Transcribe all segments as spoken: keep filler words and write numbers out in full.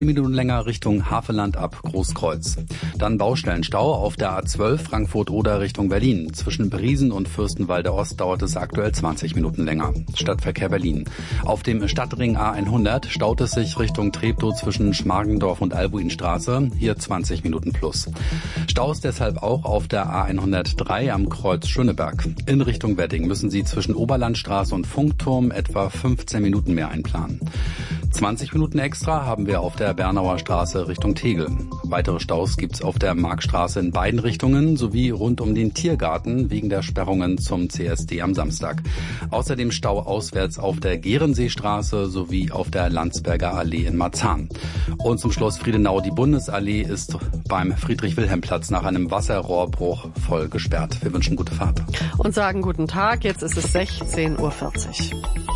Minuten länger Richtung Havelland ab Großkreuz. Dann Baustellenstau auf der A zwölf Frankfurt-Oder Richtung Berlin. Zwischen Briesen und Fürstenwalde Ost dauert es aktuell zwanzig Minuten länger. Stadtverkehr Berlin. Auf dem Stadtring A hundert staut es sich Richtung Treptow zwischen Schmargendorf und Albuinstraße. Hier zwanzig Minuten plus. Staus deshalb auch auf der A hundertdrei am Kreuz Schöneberg. In Richtung Wedding müssen Sie zwischen Oberlandstraße und Funkturm etwa fünfzehn Minuten mehr einplanen. zwanzig Minuten extra haben wir auf der Bernauer Straße Richtung Tegel. Weitere Staus gibt's auf der Markstraße in beiden Richtungen sowie rund um den Tiergarten wegen der Sperrungen zum C S D am Samstag. Außerdem Stau auswärts auf der Gerenseestraße sowie auf der Landsberger Allee in Marzahn. Und zum Schluss Friedenau. Die Bundesallee ist beim Friedrich-Wilhelm-Platz nach einem Wasserrohrbruch voll gesperrt. Wir wünschen gute Fahrt. Und sagen guten Tag. Jetzt ist es sechzehn Uhr vierzig.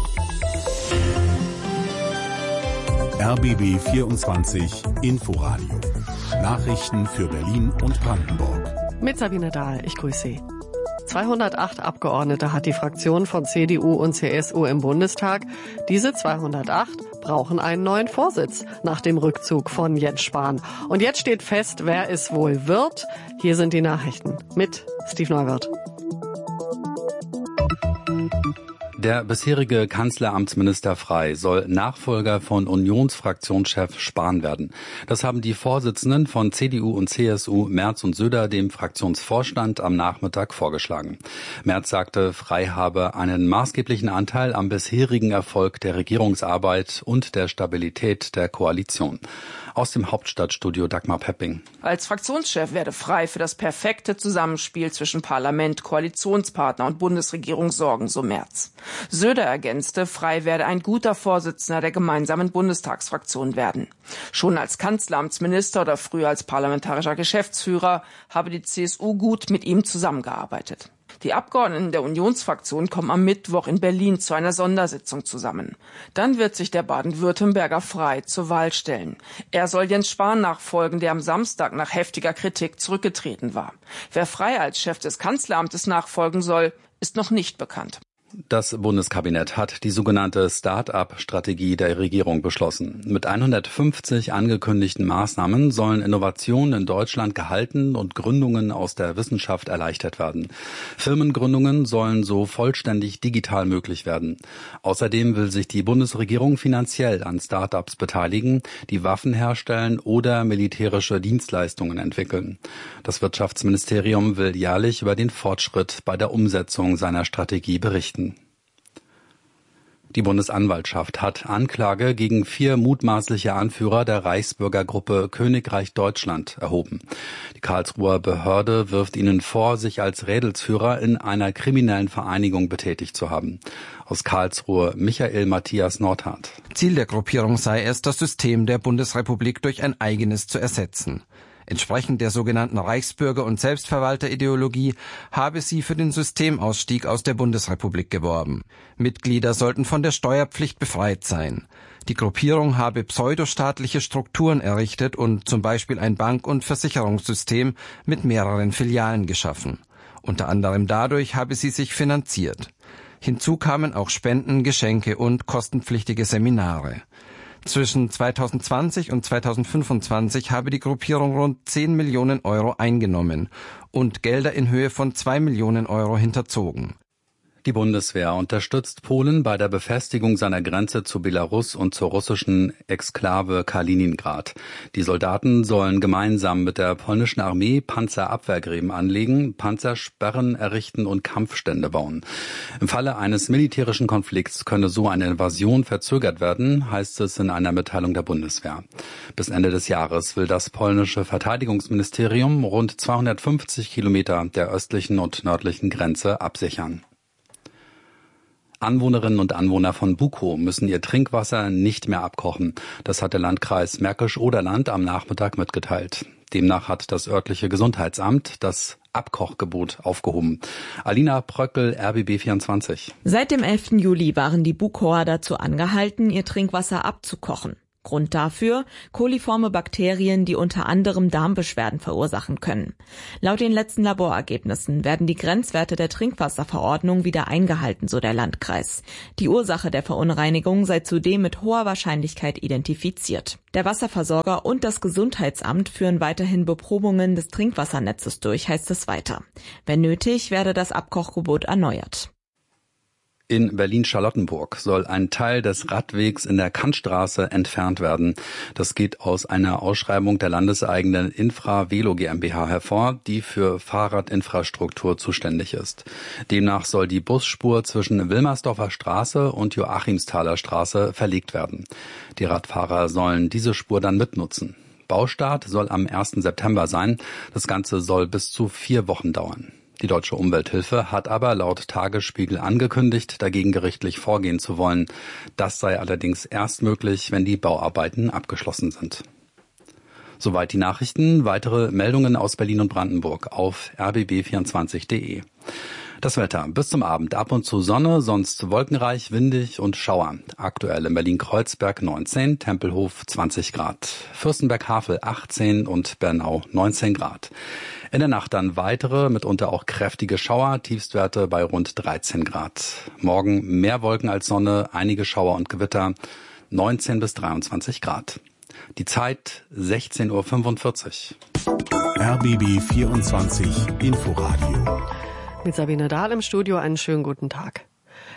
R B B vierundzwanzig Inforadio. Nachrichten für Berlin und Brandenburg. Mit Sabine Dahl, ich grüße Sie. zweihundertacht Abgeordnete hat die Fraktion von C D U und C S U im Bundestag. Diese zweihundertacht brauchen einen neuen Vorsitz nach dem Rückzug von Jens Spahn. Und jetzt steht fest, wer es wohl wird. Hier sind die Nachrichten mit Steve Neuwirth. Der bisherige Kanzleramtsminister Frey soll Nachfolger von Unionsfraktionschef Spahn werden. Das haben die Vorsitzenden von C D U und C S U, Merz und Söder, dem Fraktionsvorstand am Nachmittag vorgeschlagen. Merz sagte, Frey habe einen maßgeblichen Anteil am bisherigen Erfolg der Regierungsarbeit und der Stabilität der Koalition. Aus dem Hauptstadtstudio Dagmar Pepping. Als Fraktionschef werde Frey für das perfekte Zusammenspiel zwischen Parlament, Koalitionspartner und Bundesregierung sorgen, so Merz. Söder ergänzte, Frey werde ein guter Vorsitzender der gemeinsamen Bundestagsfraktion werden. Schon als Kanzleramtsminister oder früher als parlamentarischer Geschäftsführer habe die C S U gut mit ihm zusammengearbeitet. Die Abgeordneten der Unionsfraktion kommen am Mittwoch in Berlin zu einer Sondersitzung zusammen. Dann wird sich der Baden-Württemberger Frey zur Wahl stellen. Er soll Jens Spahn nachfolgen, der am Samstag nach heftiger Kritik zurückgetreten war. Wer Frey als Chef des Kanzleramtes nachfolgen soll, ist noch nicht bekannt. Das Bundeskabinett hat die sogenannte Start-up-Strategie der Regierung beschlossen. Mit hundertfünfzig angekündigten Maßnahmen sollen Innovationen in Deutschland gehalten und Gründungen aus der Wissenschaft erleichtert werden. Firmengründungen sollen so vollständig digital möglich werden. Außerdem will sich die Bundesregierung finanziell an Start-ups beteiligen, die Waffen herstellen oder militärische Dienstleistungen entwickeln. Das Wirtschaftsministerium will jährlich über den Fortschritt bei der Umsetzung seiner Strategie berichten. Die Bundesanwaltschaft hat Anklage gegen vier mutmaßliche Anführer der Reichsbürgergruppe Königreich Deutschland erhoben. Die Karlsruher Behörde wirft ihnen vor, sich als Rädelsführer in einer kriminellen Vereinigung betätigt zu haben. Aus Karlsruhe Michael Matthias Nordhardt. Ziel der Gruppierung sei es, das System der Bundesrepublik durch ein eigenes zu ersetzen. Entsprechend der sogenannten Reichsbürger- und Selbstverwalterideologie habe sie für den Systemausstieg aus der Bundesrepublik geworben. Mitglieder sollten von der Steuerpflicht befreit sein. Die Gruppierung habe pseudostaatliche Strukturen errichtet und zum Beispiel ein Bank- und Versicherungssystem mit mehreren Filialen geschaffen. Unter anderem dadurch habe sie sich finanziert. Hinzu kamen auch Spenden, Geschenke und kostenpflichtige Seminare. Zwischen zweitausendzwanzig und zweitausendfünfundzwanzig habe die Gruppierung rund zehn Millionen Euro eingenommen und Gelder in Höhe von zwei Millionen Euro hinterzogen. Die Bundeswehr unterstützt Polen bei der Befestigung seiner Grenze zu Belarus und zur russischen Exklave Kaliningrad. Die Soldaten sollen gemeinsam mit der polnischen Armee Panzerabwehrgräben anlegen, Panzersperren errichten und Kampfstände bauen. Im Falle eines militärischen Konflikts könne so eine Invasion verzögert werden, heißt es in einer Mitteilung der Bundeswehr. Bis Ende des Jahres will das polnische Verteidigungsministerium rund zweihundertfünfzig Kilometer der östlichen und nördlichen Grenze absichern. Anwohnerinnen und Anwohner von Bukow müssen ihr Trinkwasser nicht mehr abkochen. Das hat der Landkreis Märkisch-Oderland am Nachmittag mitgeteilt. Demnach hat das örtliche Gesundheitsamt das Abkochgebot aufgehoben. Alina Bröckel, R B B vierundzwanzig. Seit dem elften Juli waren die Bukower dazu angehalten, ihr Trinkwasser abzukochen. Grund dafür koliforme Bakterien, die unter anderem Darmbeschwerden verursachen können. Laut den letzten Laborergebnissen werden die Grenzwerte der Trinkwasserverordnung wieder eingehalten, so der Landkreis. Die Ursache der Verunreinigung sei zudem mit hoher Wahrscheinlichkeit identifiziert. Der Wasserversorger und das Gesundheitsamt führen weiterhin Beprobungen des Trinkwassernetzes durch, heißt es weiter. Wenn nötig, werde das Abkochgebot erneuert. In Berlin-Charlottenburg soll ein Teil des Radwegs in der Kantstraße entfernt werden. Das geht aus einer Ausschreibung der landeseigenen Infra-Velo GmbH hervor, die für Fahrradinfrastruktur zuständig ist. Demnach soll die Busspur zwischen Wilmersdorfer Straße und Joachimsthaler Straße verlegt werden. Die Radfahrer sollen diese Spur dann mitnutzen. Baustart soll am ersten September sein. Das Ganze soll bis zu vier Wochen dauern. Die Deutsche Umwelthilfe hat aber laut Tagesspiegel angekündigt, dagegen gerichtlich vorgehen zu wollen. Das sei allerdings erst möglich, wenn die Bauarbeiten abgeschlossen sind. Soweit die Nachrichten. Weitere Meldungen aus Berlin und Brandenburg auf r b b vierundzwanzig punkt d e. Das Wetter. Bis zum Abend ab und zu Sonne, sonst wolkenreich, windig und Schauer. Aktuell in Berlin-Kreuzberg neunzehn, Tempelhof zwanzig Grad, Fürstenberg-Havel achtzehn und Bernau neunzehn Grad. In der Nacht dann weitere, mitunter auch kräftige Schauer, Tiefstwerte bei rund dreizehn Grad. Morgen mehr Wolken als Sonne, einige Schauer und Gewitter, neunzehn bis dreiundzwanzig Grad. Die Zeit sechzehn Uhr fünfundvierzig. R B B vierundzwanzig Inforadio. Mit Sabine Dahl im Studio einen schönen guten Tag.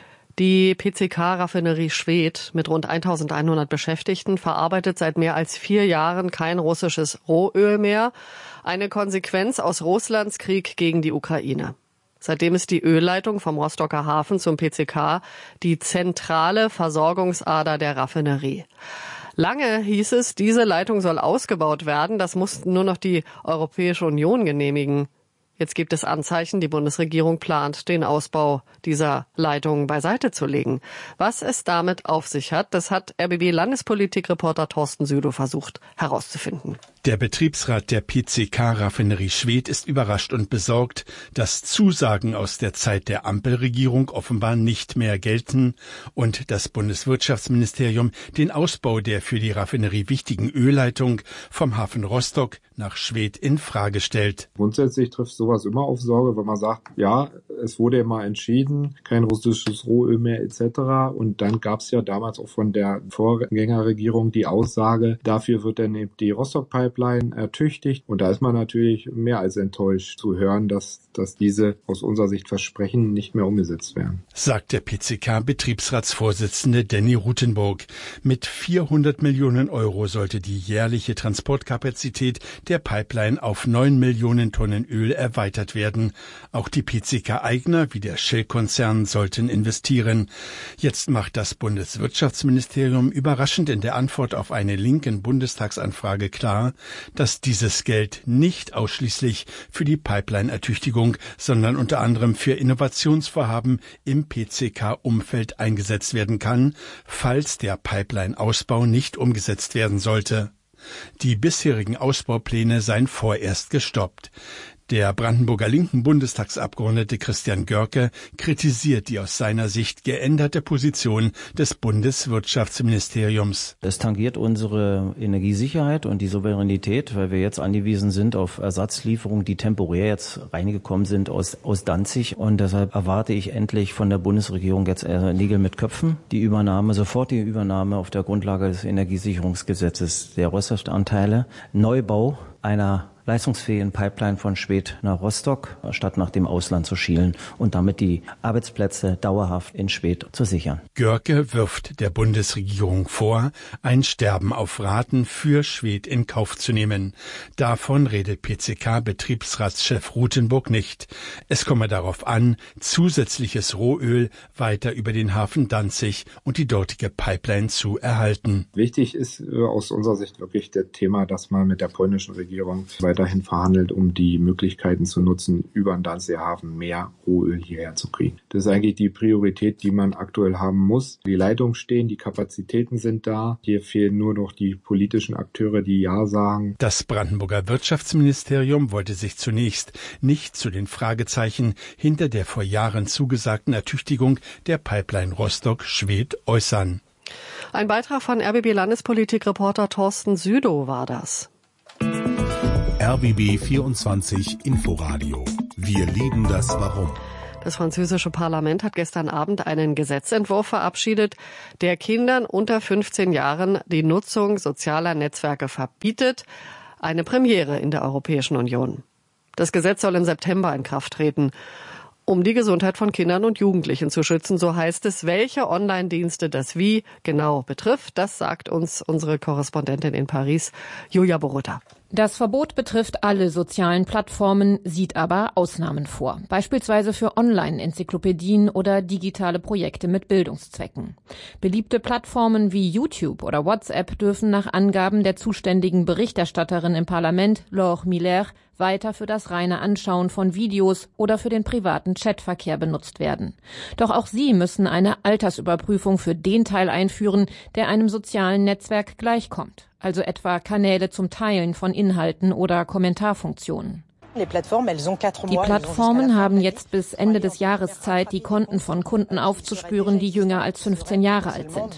Die P C K-Raffinerie Schwedt mit rund eintausendeinhundert Beschäftigten verarbeitet seit mehr als vier Jahren kein russisches Rohöl mehr. Eine Konsequenz aus Russlands Krieg gegen die Ukraine. Seitdem ist die Ölleitung vom Rostocker Hafen zum P C K die zentrale Versorgungsader der Raffinerie. Lange hieß es, diese Leitung soll ausgebaut werden. Das musste nur noch die Europäische Union genehmigen. Jetzt gibt es Anzeichen, die Bundesregierung plant, den Ausbau dieser Leitung beiseite zu legen. Was es damit auf sich hat, das hat R B B-Landespolitikreporter Thorsten Südow versucht herauszufinden. Der Betriebsrat der P C K-Raffinerie Schwedt ist überrascht und besorgt, dass Zusagen aus der Zeit der Ampelregierung offenbar nicht mehr gelten und das Bundeswirtschaftsministerium den Ausbau der für die Raffinerie wichtigen Ölleitung vom Hafen Rostock nach Schwedt in Frage stellt. Grundsätzlich trifft sowas immer auf Sorge, wenn man sagt, ja, es wurde ja mal entschieden, kein russisches Rohöl mehr et cetera. Und dann gab es ja damals auch von der Vorgängerregierung die Aussage, dafür wird dann eben die Rostock-Pipeline ertüchtigt. Und da ist man natürlich mehr als enttäuscht zu hören, dass, dass diese aus unserer Sicht Versprechen nicht mehr umgesetzt werden. Sagt der P C K-Betriebsratsvorsitzende Danny Rutenburg. Mit vierhundert Millionen Euro sollte die jährliche Transportkapazität der Pipeline auf neun Millionen Tonnen Öl erweitert werden. Auch die P C K-Eigner wie der Shell-Konzern sollten investieren. Jetzt macht das Bundeswirtschaftsministerium überraschend in der Antwort auf eine linken Bundestagsanfrage klar, dass dieses Geld nicht ausschließlich für die Pipeline-Ertüchtigung, sondern unter anderem für Innovationsvorhaben im P C K-Umfeld eingesetzt werden kann, falls der Pipeline-Ausbau nicht umgesetzt werden sollte. Die bisherigen Ausbaupläne seien vorerst gestoppt. Der Brandenburger linken Bundestagsabgeordnete Christian Görke kritisiert die aus seiner Sicht geänderte Position des Bundeswirtschaftsministeriums. Es tangiert unsere Energiesicherheit und die Souveränität, weil wir jetzt angewiesen sind auf Ersatzlieferungen, die temporär jetzt reingekommen sind aus, aus Danzig. Und deshalb erwarte ich endlich von der Bundesregierung jetzt äh, Nägel mit Köpfen. Die Übernahme, sofortige Übernahme auf der Grundlage des Energiesicherungsgesetzes der Röstanteile, Neubau einer leistungsfähigen Pipeline von Schwedt nach Rostock, statt nach dem Ausland zu schielen und damit die Arbeitsplätze dauerhaft in Schwedt zu sichern. Görke wirft der Bundesregierung vor, ein Sterben auf Raten für Schwedt in Kauf zu nehmen. Davon redet P C K-Betriebsratschef Rutenburg nicht. Es komme darauf an, zusätzliches Rohöl weiter über den Hafen Danzig und die dortige Pipeline zu erhalten. Wichtig ist äh, aus unserer Sicht wirklich das Thema, dass man mit der polnischen Regierung weiter dahin verhandelt, um die Möglichkeiten zu nutzen, über den Danziger Hafen mehr Rohöl hierher zu kriegen. Das ist eigentlich die Priorität, die man aktuell haben muss. Die Leitungen stehen, die Kapazitäten sind da. Hier fehlen nur noch die politischen Akteure, die Ja sagen. Das Brandenburger Wirtschaftsministerium wollte sich zunächst nicht zu den Fragezeichen hinter der vor Jahren zugesagten Ertüchtigung der Pipeline Rostock-Schwedt äußern. Ein Beitrag von R B B-Landespolitik-Reporter Thorsten Südow war das. R B B vierundzwanzig Inforadio. Wir lieben das Warum. Das französische Parlament hat gestern Abend einen Gesetzentwurf verabschiedet, der Kindern unter fünfzehn Jahren die Nutzung sozialer Netzwerke verbietet. Eine Premiere in der Europäischen Union. Das Gesetz soll im September in Kraft treten. Um die Gesundheit von Kindern und Jugendlichen zu schützen, so heißt es. Welche Online-Dienste das wie genau betrifft, das sagt uns unsere Korrespondentin in Paris, Julia Borutta. Das Verbot betrifft alle sozialen Plattformen, sieht aber Ausnahmen vor. Beispielsweise für Online-Enzyklopädien oder digitale Projekte mit Bildungszwecken. Beliebte Plattformen wie YouTube oder WhatsApp dürfen nach Angaben der zuständigen Berichterstatterin im Parlament, Laure Miller, weiter für das reine Anschauen von Videos oder für den privaten Chatverkehr benutzt werden. Doch auch sie müssen eine Altersüberprüfung für den Teil einführen, der einem sozialen Netzwerk gleichkommt. Also etwa Kanäle zum Teilen von Inhalten oder Kommentarfunktionen. Die Plattformen haben jetzt bis Ende des Jahres Zeit, die Konten von Kunden aufzuspüren, die jünger als fünfzehn Jahre alt sind.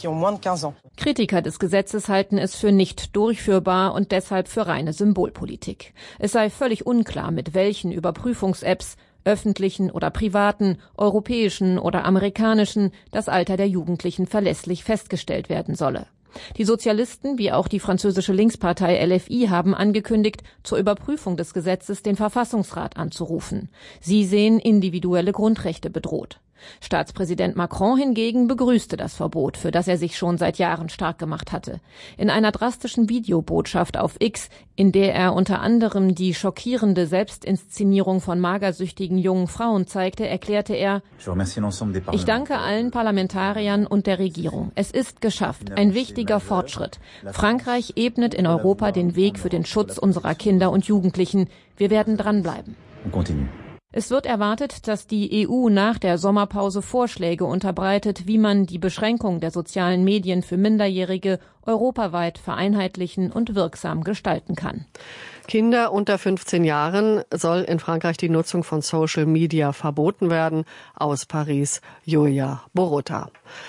Kritiker des Gesetzes halten es für nicht durchführbar und deshalb für reine Symbolpolitik. Es sei völlig unklar, mit welchen Überprüfungs-Apps, öffentlichen oder privaten, europäischen oder amerikanischen, das Alter der Jugendlichen verlässlich festgestellt werden solle. Die Sozialisten wie auch die französische Linkspartei L F I haben angekündigt, zur Überprüfung des Gesetzes den Verfassungsrat anzurufen. Sie sehen individuelle Grundrechte bedroht. Staatspräsident Macron hingegen begrüßte das Verbot, für das er sich schon seit Jahren stark gemacht hatte. In einer drastischen Videobotschaft auf X, in der er unter anderem die schockierende Selbstinszenierung von magersüchtigen jungen Frauen zeigte, erklärte er: Ich danke allen Parlamentariern und der Regierung. Es ist geschafft, ein wichtiger Fortschritt. Frankreich ebnet in Europa den Weg für den Schutz unserer Kinder und Jugendlichen. Wir werden dranbleiben. Es wird erwartet, dass die E U nach der Sommerpause Vorschläge unterbreitet, wie man die Beschränkung der sozialen Medien für Minderjährige europaweit vereinheitlichen und wirksam gestalten kann. Kinder unter fünfzehn Jahren soll in Frankreich die Nutzung von Social Media verboten werden. Aus Paris, Julia Borutta.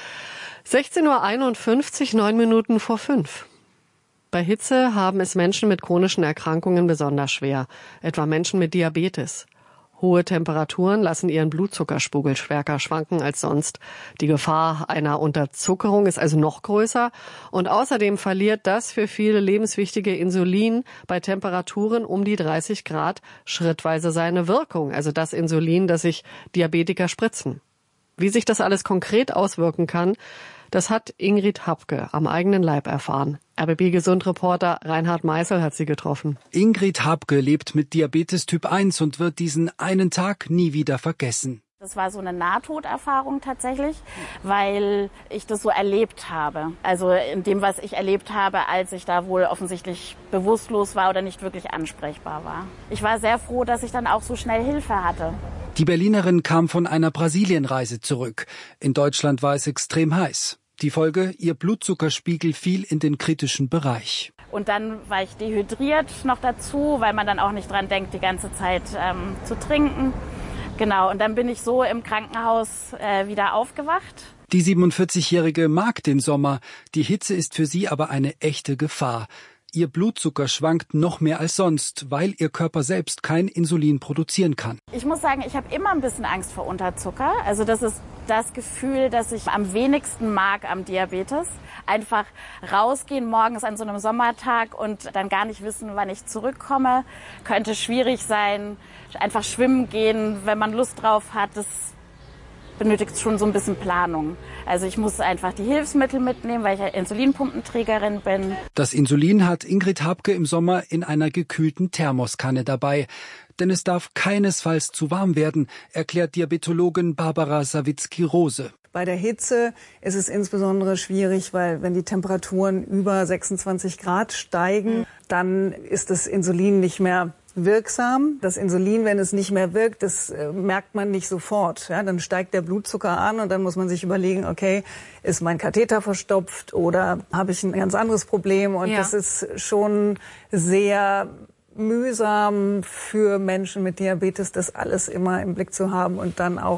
sechzehn Uhr einundfünfzig, neun Minuten vor fünf. Bei Hitze haben es Menschen mit chronischen Erkrankungen besonders schwer, etwa Menschen mit Diabetes. Hohe Temperaturen lassen ihren Blutzuckerspiegel stärker schwanken als sonst. Die Gefahr einer Unterzuckerung ist also noch größer. Und außerdem verliert das für viele lebenswichtige Insulin bei Temperaturen um die dreißig Grad schrittweise seine Wirkung. Also das Insulin, das sich Diabetiker spritzen. Wie sich das alles konkret auswirken kann, das hat Ingrid Hapke am eigenen Leib erfahren. R B B-Gesundreporter Reinhard Meißel hat sie getroffen. Ingrid Hapke lebt mit Diabetes Typ eins und wird diesen einen Tag nie wieder vergessen. Das war so eine Nahtoderfahrung tatsächlich, weil ich das so erlebt habe. Also in dem, was ich erlebt habe, als ich da wohl offensichtlich bewusstlos war oder nicht wirklich ansprechbar war. Ich war sehr froh, dass ich dann auch so schnell Hilfe hatte. Die Berlinerin kam von einer Brasilienreise zurück. In Deutschland war es extrem heiß. Die Folge, ihr Blutzuckerspiegel fiel in den kritischen Bereich. Und dann war ich dehydriert noch dazu, weil man dann auch nicht dran denkt, die ganze Zeit ähm, zu trinken. Genau, und dann bin ich so im Krankenhaus äh, wieder aufgewacht. Die siebenundvierzigjährige mag den Sommer. Die Hitze ist für sie aber eine echte Gefahr. Ihr Blutzucker schwankt noch mehr als sonst, weil ihr Körper selbst kein Insulin produzieren kann. Ich muss sagen, ich habe immer ein bisschen Angst vor Unterzucker. Also das ist das Gefühl, das ich am wenigsten mag am Diabetes. Einfach rausgehen morgens an so einem Sommertag und dann gar nicht wissen, wann ich zurückkomme. Könnte schwierig sein. Einfach schwimmen gehen, wenn man Lust drauf hat. Das benötigt schon so ein bisschen Planung. Also ich muss einfach die Hilfsmittel mitnehmen, weil ich ja Insulinpumpenträgerin bin. Das Insulin hat Ingrid Hapke im Sommer in einer gekühlten Thermoskanne dabei. Denn es darf keinesfalls zu warm werden, erklärt Diabetologin Barbara Sawicki-Rose. Bei der Hitze ist es insbesondere schwierig, weil wenn die Temperaturen über sechsundzwanzig Grad steigen, dann ist das Insulin nicht mehr wirksam. Das Insulin, wenn es nicht mehr wirkt, das äh, merkt man nicht sofort. Ja, dann steigt der Blutzucker an und dann muss man sich überlegen, okay, ist mein Katheter verstopft oder habe ich ein ganz anderes Problem? Und ja. Das ist schon sehr mühsam für Menschen mit Diabetes, das alles immer im Blick zu haben und dann auch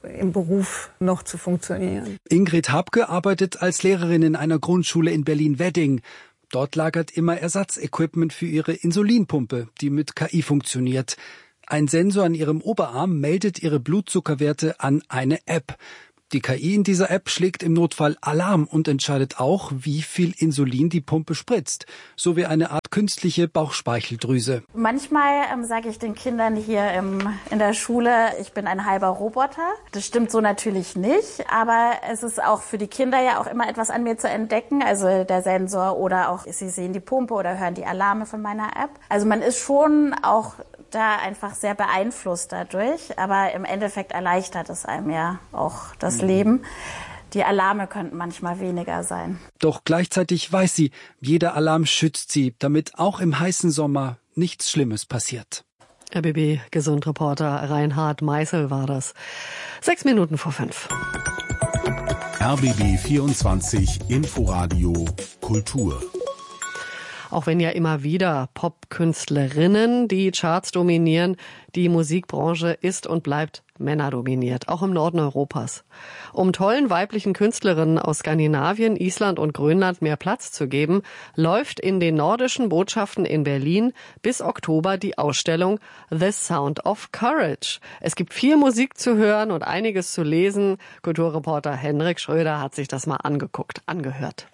im Beruf noch zu funktionieren. Ingrid Habke arbeitet als Lehrerin in einer Grundschule in Berlin-Wedding. Dort lagert immer Ersatzequipment für ihre Insulinpumpe, die mit K I funktioniert. Ein Sensor an ihrem Oberarm meldet ihre Blutzuckerwerte an eine App. Die K I in dieser App schlägt im Notfall Alarm und entscheidet auch, wie viel Insulin die Pumpe spritzt. So wie eine Art künstliche Bauchspeicheldrüse. Manchmal ähm, sage ich den Kindern hier im, in der Schule, ich bin ein halber Roboter. Das stimmt so natürlich nicht, aber es ist auch für die Kinder ja auch immer etwas an mir zu entdecken. Also der Sensor oder auch sie sehen die Pumpe oder hören die Alarme von meiner App. Also man ist schon auch da einfach sehr beeinflusst dadurch, aber im Endeffekt erleichtert es einem ja auch das Leben. Die Alarme könnten manchmal weniger sein. Doch gleichzeitig weiß sie, jeder Alarm schützt sie, damit auch im heißen Sommer nichts Schlimmes passiert. R B B-Gesundreporter Reinhard Meißel war das. Sechs Minuten vor fünf. R B B vierundzwanzig Inforadio Kultur. Auch wenn ja immer wieder Popkünstlerinnen die Charts dominieren, die Musikbranche ist und bleibt männerdominiert, auch im Norden Europas. Um tollen weiblichen Künstlerinnen aus Skandinavien, Island und Grönland mehr Platz zu geben, läuft in den nordischen Botschaften in Berlin bis Oktober die Ausstellung The Sound of Courage. Es gibt viel Musik zu hören und einiges zu lesen. Kulturreporter Henrik Schröder hat sich das mal angeguckt, angehört.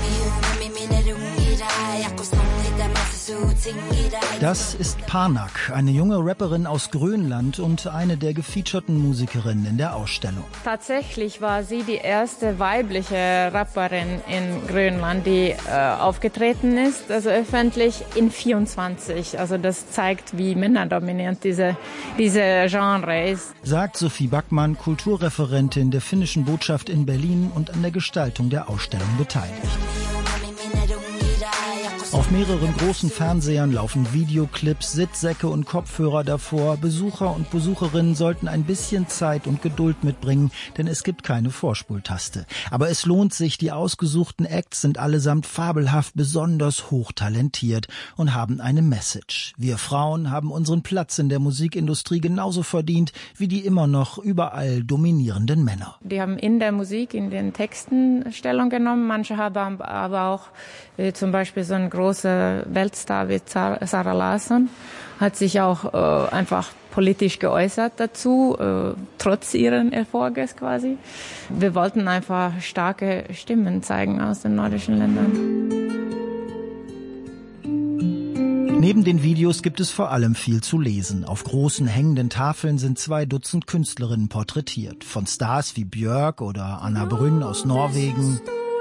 Das ist Parnak, eine junge Rapperin aus Grönland und eine der gefeaturten Musikerinnen in der Ausstellung. Tatsächlich war sie die erste weibliche Rapperin in Grönland, die äh, aufgetreten ist, also öffentlich in vierundzwanzig. Also das zeigt, wie männerdominierend diese, diese Genre ist. Sagt Sophie Backman, Kulturreferentin der finnischen Botschaft in Berlin und an der Gestaltung der Ausstellung beteiligt. Auf mehreren großen Fernsehern laufen Videoclips, Sitzsäcke und Kopfhörer davor. Besucher und Besucherinnen sollten ein bisschen Zeit und Geduld mitbringen, denn es gibt keine Vorspultaste. Aber es lohnt sich, die ausgesuchten Acts sind allesamt fabelhaft, besonders hochtalentiert und haben eine Message. Wir Frauen haben unseren Platz in der Musikindustrie genauso verdient wie die immer noch überall dominierenden Männer. Die haben in der Musik, in den Texten Stellung genommen. Manche haben aber auch äh, zum Beispiel so ein großer Weltstar wie Zara Larsson hat sich auch äh, einfach politisch geäußert dazu, äh, trotz ihren Erfolges quasi. Wir wollten einfach starke Stimmen zeigen aus den nordischen Ländern. Neben den Videos gibt es vor allem viel zu lesen. Auf großen hängenden Tafeln sind zwei Dutzend Künstlerinnen porträtiert. Von Stars wie Björk oder Anna Brünn aus Norwegen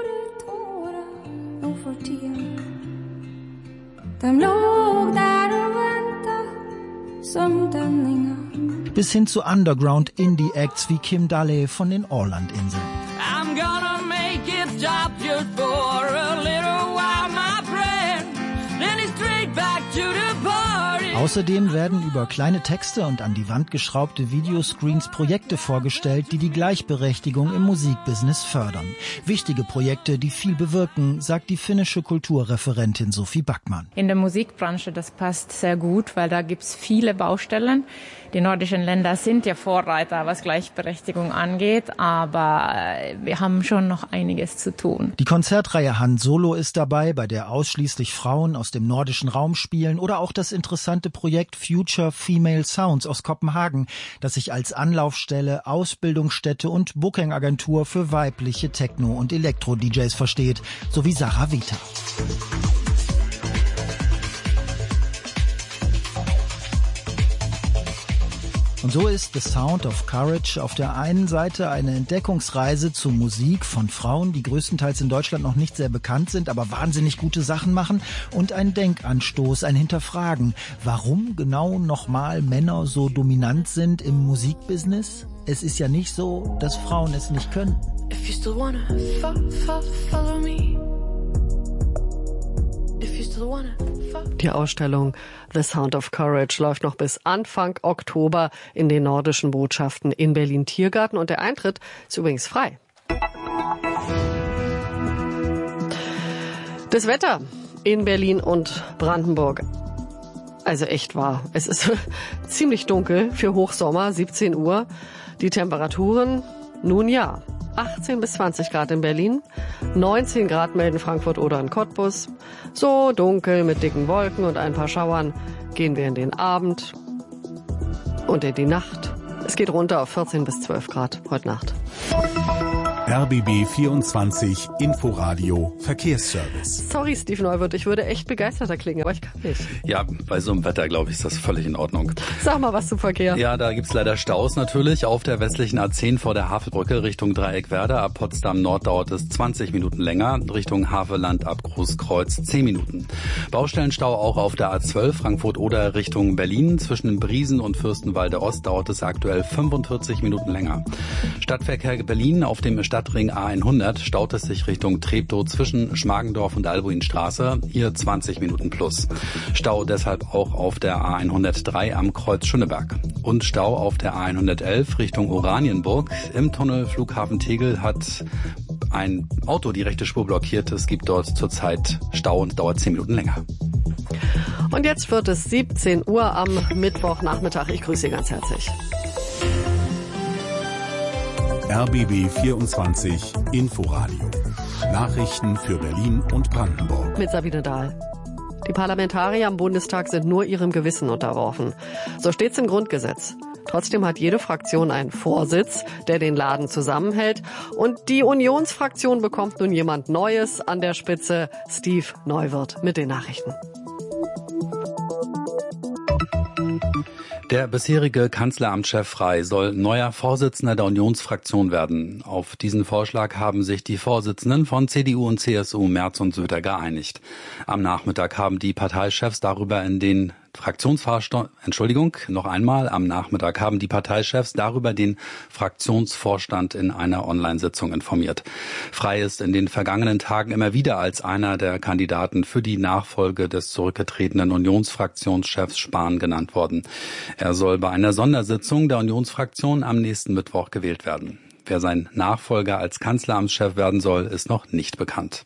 bis hin zu Underground-Indie-Acts wie Kim Dalle von den Ålandinseln. I'm gonna make it stop just for a little while, my friend. Then it's straight back to the party. Außerdem werden über kleine Texte und an die Wand geschraubte Videoscreens Projekte vorgestellt, die die Gleichberechtigung im Musikbusiness fördern. Wichtige Projekte, die viel bewirken, sagt die finnische Kulturreferentin Sophie Backman. In der Musikbranche, das passt sehr gut, weil da gibt's viele Baustellen. Die nordischen Länder sind ja Vorreiter, was Gleichberechtigung angeht, aber wir haben schon noch einiges zu tun. Die Konzertreihe Han Solo ist dabei, bei der ausschließlich Frauen aus dem nordischen Raum spielen, oder auch das interessante Projekt Future Female Sounds aus Kopenhagen, das sich als Anlaufstelle, Ausbildungsstätte und Bookingagentur für weibliche Techno- und Elektro-D Js versteht, sowie Sarah Vita. Und so ist The Sound of Courage auf der einen Seite eine Entdeckungsreise zur Musik von Frauen, die größtenteils in Deutschland noch nicht sehr bekannt sind, aber wahnsinnig gute Sachen machen, und ein Denkanstoß, ein Hinterfragen, warum genau nochmal Männer so dominant sind im Musikbusiness. Es ist ja nicht so, dass Frauen es nicht können. If you still wanna fo- fo- follow me. If you still wanna Die Ausstellung The Sound of Courage läuft noch bis Anfang Oktober in den nordischen Botschaften in Berlin-Tiergarten, und der Eintritt ist übrigens frei. Das Wetter in Berlin und Brandenburg. Also echt wahr. Es ist ziemlich dunkel für Hochsommer, siebzehn Uhr. Die Temperaturen, nun ja, achtzehn bis zwanzig Grad in Berlin, neunzehn Grad melden Frankfurt oder in Cottbus. So dunkel mit dicken Wolken und ein paar Schauern gehen wir in den Abend und in die Nacht. Es geht runter auf vierzehn bis zwölf Grad heute Nacht. R B B vierundzwanzig Inforadio Verkehrsservice. Sorry, Steve Neuwirth, ich würde echt begeisterter klingen, aber ich kann nicht. Ja, bei so einem Wetter, glaube ich, ist das völlig in Ordnung. Sag mal was zum Verkehr. Ja, da gibt's leider Staus natürlich. Auf der westlichen A zehn vor der Havelbrücke Richtung Dreieckwerder. Ab Potsdam Nord dauert es zwanzig Minuten länger. Richtung Havelland ab Großkreuz zehn Minuten. Baustellenstau auch auf der A zwölf Frankfurt-Oder Richtung Berlin. Zwischen Briesen und Fürstenwalde Ost dauert es aktuell fünfundvierzig Minuten länger. Stadtverkehr Berlin auf dem Stadtring A hundert staut es sich Richtung Treptow zwischen Schmargendorf und Albuinstraße, hier zwanzig Minuten plus. Stau deshalb auch auf der A hundertdrei am Kreuz Schöneberg. Und Stau auf der A hundertelf Richtung Oranienburg. Im Tunnel Flughafen Tegel hat ein Auto die rechte Spur blockiert. Es gibt dort zurzeit Stau und dauert zehn Minuten länger. Und jetzt wird es siebzehn Uhr am Mittwochnachmittag. Ich grüße Sie ganz herzlich. R B B vierundzwanzig Inforadio. Nachrichten für Berlin und Brandenburg. Mit Sabine Dahl. Die Parlamentarier im Bundestag sind nur ihrem Gewissen unterworfen. So steht's im Grundgesetz. Trotzdem hat jede Fraktion einen Vorsitz, der den Laden zusammenhält. Und die Unionsfraktion bekommt nun jemand Neues an der Spitze, Steve Neuwirth mit den Nachrichten. Der bisherige Kanzleramtschef Frey soll neuer Vorsitzender der Unionsfraktion werden. Auf diesen Vorschlag haben sich die Vorsitzenden von C D U und C S U Merz und Söder geeinigt. Am Nachmittag haben die Parteichefs darüber in den Fraktionsvorstand, Entschuldigung, noch einmal, am Nachmittag haben die Parteichefs darüber den Fraktionsvorstand in einer Online-Sitzung informiert. Frey ist in den vergangenen Tagen immer wieder als einer der Kandidaten für die Nachfolge des zurückgetretenen Unionsfraktionschefs Spahn genannt worden. Er soll bei einer Sondersitzung der Unionsfraktion am nächsten Mittwoch gewählt werden. Wer sein Nachfolger als Kanzleramtschef werden soll, ist noch nicht bekannt.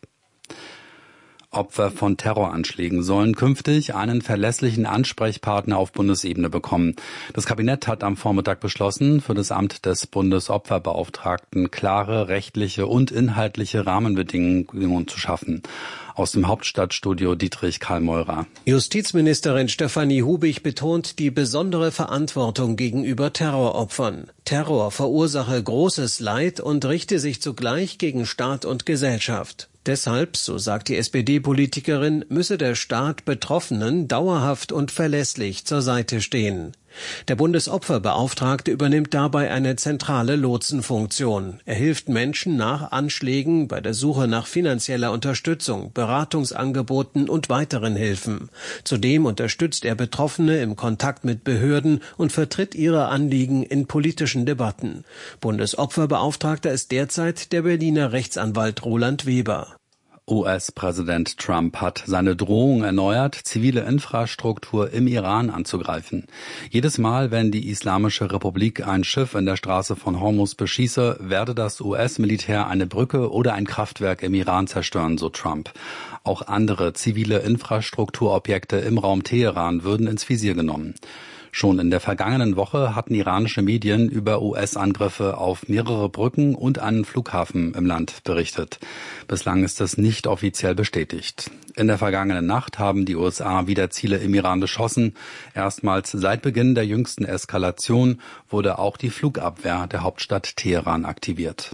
Opfer von Terroranschlägen sollen künftig einen verlässlichen Ansprechpartner auf Bundesebene bekommen. Das Kabinett hat am Vormittag beschlossen, für das Amt des Bundesopferbeauftragten klare rechtliche und inhaltliche Rahmenbedingungen zu schaffen. Aus dem Hauptstadtstudio Dietrich Karl Meurer. Justizministerin Stefanie Hubig betont die besondere Verantwortung gegenüber Terroropfern. Terror verursache großes Leid und richte sich zugleich gegen Staat und Gesellschaft. Deshalb, so sagt die S P D-Politikerin, müsse der Staat Betroffenen dauerhaft und verlässlich zur Seite stehen. Der Bundesopferbeauftragte übernimmt dabei eine zentrale Lotsenfunktion. Er hilft Menschen nach Anschlägen bei der Suche nach finanzieller Unterstützung, Beratungsangeboten und weiteren Hilfen. Zudem unterstützt er Betroffene im Kontakt mit Behörden und vertritt ihre Anliegen in politischen Debatten. Bundesopferbeauftragter ist derzeit der Berliner Rechtsanwalt Roland Weber. U S-Präsident Trump hat seine Drohung erneuert, zivile Infrastruktur im Iran anzugreifen. Jedes Mal, wenn die Islamische Republik ein Schiff in der Straße von Hormuz beschieße, werde das U S-Militär eine Brücke oder ein Kraftwerk im Iran zerstören, so Trump. Auch andere zivile Infrastrukturobjekte im Raum Teheran würden ins Visier genommen. Schon in der vergangenen Woche hatten iranische Medien über U S-Angriffe auf mehrere Brücken und einen Flughafen im Land berichtet. Bislang ist es nicht offiziell bestätigt. In der vergangenen Nacht haben die U S A wieder Ziele im Iran beschossen. Erstmals seit Beginn der jüngsten Eskalation wurde auch die Flugabwehr der Hauptstadt Teheran aktiviert.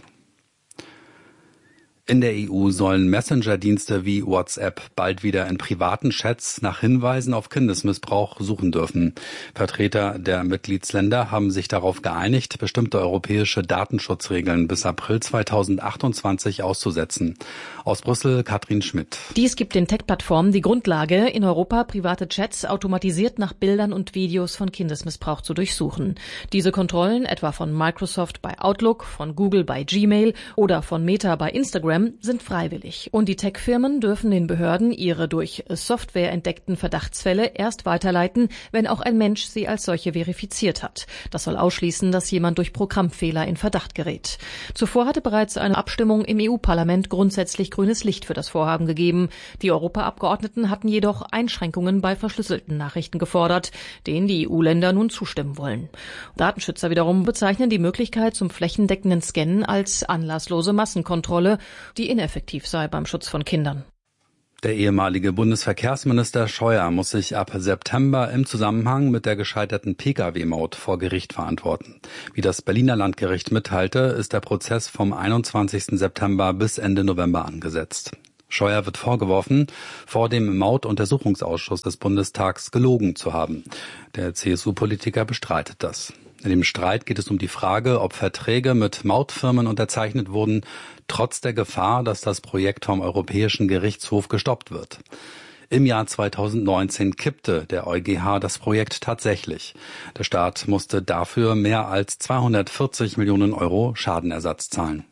In der E U sollen Messenger-Dienste wie WhatsApp bald wieder in privaten Chats nach Hinweisen auf Kindesmissbrauch suchen dürfen. Vertreter der Mitgliedsländer haben sich darauf geeinigt, bestimmte europäische Datenschutzregeln bis April zweitausendachtundzwanzig auszusetzen. Aus Brüssel Katrin Schmidt. Dies gibt den Tech-Plattformen die Grundlage, in Europa private Chats automatisiert nach Bildern und Videos von Kindesmissbrauch zu durchsuchen. Diese Kontrollen, etwa von Microsoft bei Outlook, von Google bei Gmail oder von Meta bei Instagram, Instagram sind freiwillig. Und die Tech-Firmen dürfen den Behörden ihre durch Software entdeckten Verdachtsfälle erst weiterleiten, wenn auch ein Mensch sie als solche verifiziert hat. Das soll ausschließen, dass jemand durch Programmfehler in Verdacht gerät. Zuvor hatte bereits eine Abstimmung im E U-Parlament grundsätzlich grünes Licht für das Vorhaben gegeben. Die Europaabgeordneten hatten jedoch Einschränkungen bei verschlüsselten Nachrichten gefordert, denen die E U-Länder nun zustimmen wollen. Datenschützer wiederum bezeichnen die Möglichkeit zum flächendeckenden Scannen als anlasslose Massenkontrolle, die ineffektiv sei beim Schutz von Kindern. Der ehemalige Bundesverkehrsminister Scheuer muss sich ab September im Zusammenhang mit der gescheiterten Pkw-Maut vor Gericht verantworten. Wie das Berliner Landgericht mitteilte, ist der Prozess vom einundzwanzigsten September bis Ende November angesetzt. Scheuer wird vorgeworfen, vor dem Mautuntersuchungsausschuss des Bundestags gelogen zu haben. Der C S U-Politiker bestreitet das. In dem Streit geht es um die Frage, ob Verträge mit Mautfirmen unterzeichnet wurden, trotz der Gefahr, dass das Projekt vom Europäischen Gerichtshof gestoppt wird. Im Jahr zweitausendneunzehn kippte der EuGH das Projekt tatsächlich. Der Staat musste dafür mehr als zweihundertvierzig Millionen Euro Schadenersatz zahlen.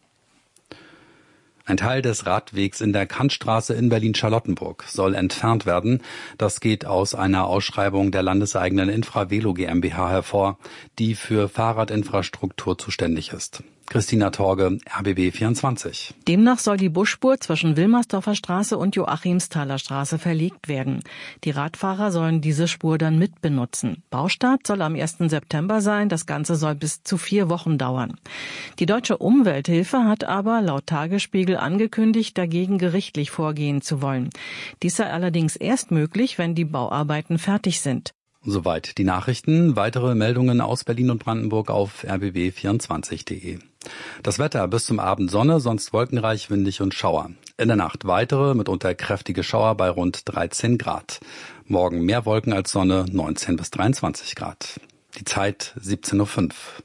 Ein Teil des Radwegs in der Kantstraße in Berlin-Charlottenburg soll entfernt werden. Das geht aus einer Ausschreibung der landeseigenen Infravelo GmbH hervor, die für Fahrradinfrastruktur zuständig ist. Christina Torge, R B B vierundzwanzig. Demnach soll die Busspur zwischen Wilmersdorfer Straße und Joachimsthaler Straße verlegt werden. Die Radfahrer sollen diese Spur dann mitbenutzen. Baustart soll am ersten September sein. Das Ganze soll bis zu vier Wochen dauern. Die Deutsche Umwelthilfe hat aber laut Tagesspiegel angekündigt, dagegen gerichtlich vorgehen zu wollen. Dies sei allerdings erst möglich, wenn die Bauarbeiten fertig sind. Soweit die Nachrichten. Weitere Meldungen aus Berlin und Brandenburg auf r b b vierundzwanzig punkt de. Das Wetter: bis zum Abend Sonne, sonst wolkenreich, windig und Schauer. In der Nacht weitere, mitunter kräftige Schauer bei rund dreizehn Grad. Morgen mehr Wolken als Sonne, neunzehn bis dreiundzwanzig Grad. Die Zeit siebzehn Uhr fünf.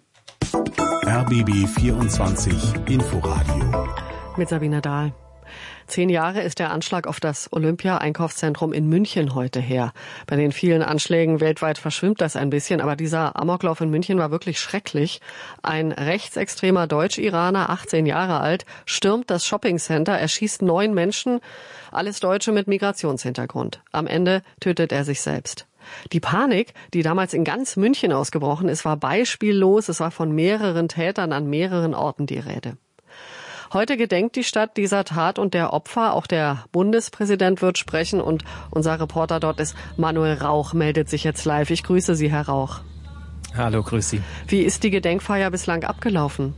R B B vierundzwanzig Inforadio. Mit Sabine Dahl. Zehn Jahre ist der Anschlag auf das Olympia-Einkaufszentrum in München heute her. Bei den vielen Anschlägen weltweit verschwimmt das ein bisschen, aber dieser Amoklauf in München war wirklich schrecklich. Ein rechtsextremer Deutsch-Iraner, achtzehn Jahre alt, stürmt das Shoppingcenter, erschießt neun Menschen, alles Deutsche mit Migrationshintergrund. Am Ende tötet er sich selbst. Die Panik, die damals in ganz München ausgebrochen ist, war beispiellos. Es war von mehreren Tätern an mehreren Orten die Rede. Heute gedenkt die Stadt dieser Tat und der Opfer. Auch der Bundespräsident wird sprechen und unser Reporter dort ist Manuel Rauch, meldet sich jetzt live. Ich grüße Sie, Herr Rauch. Hallo, grüß Sie. Wie ist die Gedenkfeier bislang abgelaufen?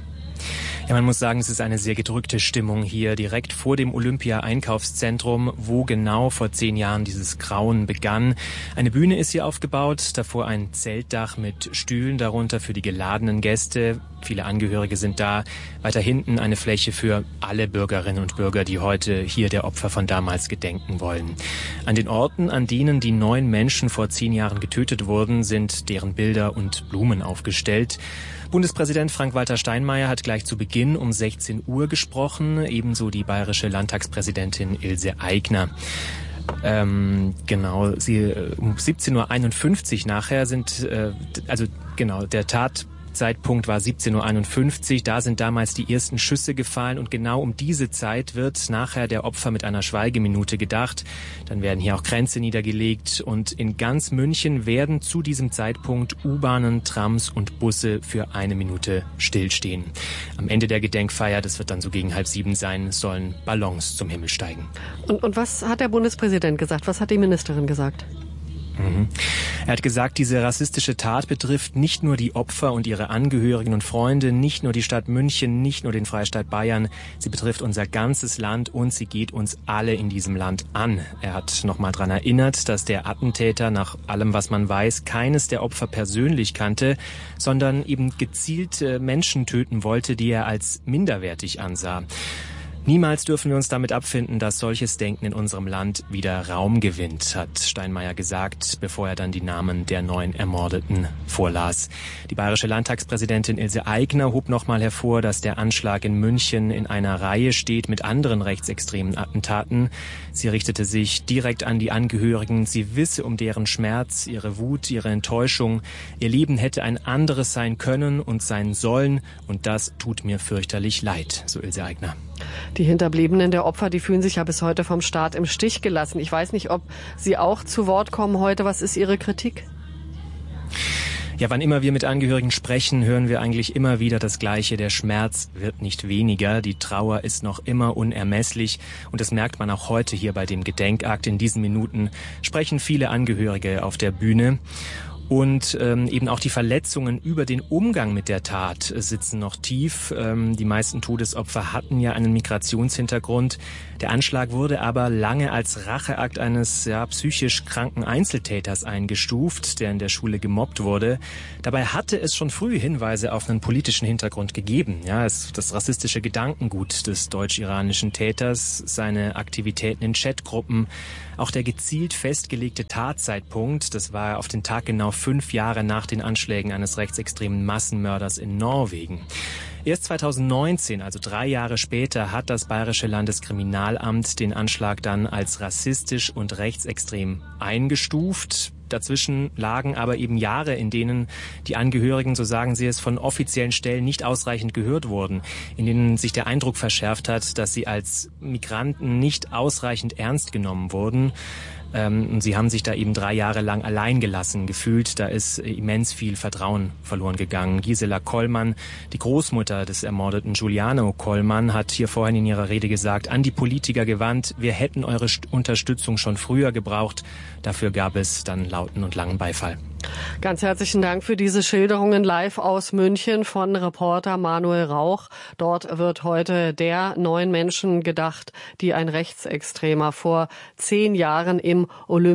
Ja, man muss sagen, es ist eine sehr gedrückte Stimmung hier direkt vor dem Olympia-Einkaufszentrum, wo genau vor zehn Jahren dieses Grauen begann. Eine Bühne ist hier aufgebaut, davor ein Zeltdach mit Stühlen darunter für die geladenen Gäste. Viele Angehörige sind da. Weiter hinten eine Fläche für alle Bürgerinnen und Bürger, die heute hier der Opfer von damals gedenken wollen. An den Orten, an denen die neun Menschen vor zehn Jahren getötet wurden, sind deren Bilder und Blumen aufgestellt. Bundespräsident Frank-Walter Steinmeier hat gleich zu Beginn um sechzehn Uhr gesprochen, ebenso die bayerische Landtagspräsidentin Ilse Aigner. Ähm, genau, sie um siebzehn Uhr einundfünfzig nachher sind, äh, also genau, der Tat Zeitpunkt war siebzehn Uhr einundfünfzig, da sind damals die ersten Schüsse gefallen und genau um diese Zeit wird nachher der Opfer mit einer Schweigeminute gedacht. Dann werden hier auch Kränze niedergelegt und in ganz München werden zu diesem Zeitpunkt U-Bahnen, Trams und Busse für eine Minute stillstehen. Am Ende der Gedenkfeier, das wird dann so gegen halb sieben sein, sollen Ballons zum Himmel steigen. Und, und was hat der Bundespräsident gesagt? Was hat die Ministerin gesagt? Mhm. Er hat gesagt, diese rassistische Tat betrifft nicht nur die Opfer und ihre Angehörigen und Freunde, nicht nur die Stadt München, nicht nur den Freistaat Bayern, sie betrifft unser ganzes Land und sie geht uns alle in diesem Land an. Er hat nochmal daran erinnert, dass der Attentäter nach allem, was man weiß, keines der Opfer persönlich kannte, sondern eben gezielt Menschen töten wollte, die er als minderwertig ansah. Niemals dürfen wir uns damit abfinden, dass solches Denken in unserem Land wieder Raum gewinnt, hat Steinmeier gesagt, bevor er dann die Namen der neun Ermordeten vorlas. Die bayerische Landtagspräsidentin Ilse Aigner hob nochmal hervor, dass der Anschlag in München in einer Reihe steht mit anderen rechtsextremen Attentaten. Sie richtete sich direkt an die Angehörigen. Sie wisse um deren Schmerz, ihre Wut, ihre Enttäuschung. Ihr Leben hätte ein anderes sein können und sein sollen und das tut mir fürchterlich leid, so Ilse Aigner. Die Hinterbliebenen der Opfer, die fühlen sich ja bis heute vom Staat im Stich gelassen. Ich weiß nicht, ob Sie auch zu Wort kommen heute. Was ist Ihre Kritik? Ja, wann immer wir mit Angehörigen sprechen, hören wir eigentlich immer wieder das Gleiche. Der Schmerz wird nicht weniger. Die Trauer ist noch immer unermesslich. Und das merkt man auch heute hier bei dem Gedenkakt. In diesen Minuten sprechen viele Angehörige auf der Bühne. Und ähm, eben auch die Verletzungen über den Umgang mit der Tat äh, sitzen noch tief. Ähm, die meisten Todesopfer hatten ja einen Migrationshintergrund. Der Anschlag wurde aber lange als Racheakt eines ja, psychisch kranken Einzeltäters eingestuft, der in der Schule gemobbt wurde. Dabei hatte es schon früh Hinweise auf einen politischen Hintergrund gegeben. Ja, es, das rassistische Gedankengut des deutsch-iranischen Täters, seine Aktivitäten in Chatgruppen, auch der gezielt festgelegte Tatzeitpunkt, das war auf den Tag genau fünf Jahre nach den Anschlägen eines rechtsextremen Massenmörders in Norwegen. Erst zweitausendneunzehn, also drei Jahre später, hat das Bayerische Landeskriminalamt den Anschlag dann als rassistisch und rechtsextrem eingestuft. Dazwischen lagen aber eben Jahre, in denen die Angehörigen, so sagen sie es, von offiziellen Stellen nicht ausreichend gehört wurden, in denen sich der Eindruck verschärft hat, dass sie als Migranten nicht ausreichend ernst genommen wurden. Ähm, sie haben sich da eben drei Jahre lang allein gelassen gefühlt. Da ist immens viel Vertrauen verloren gegangen. Gisela Kollmann, die Großmutter des ermordeten Giuliano Kollmann, hat hier vorhin in ihrer Rede gesagt, an die Politiker gewandt, wir hätten eure Unterstützung schon früher gebraucht. Dafür gab es dann lauten und langen Beifall. Ganz herzlichen Dank für diese Schilderungen live aus München von Reporter Manuel Rauch. Dort wird heute der neun Menschen gedacht, die ein Rechtsextremer vor zehn Jahren im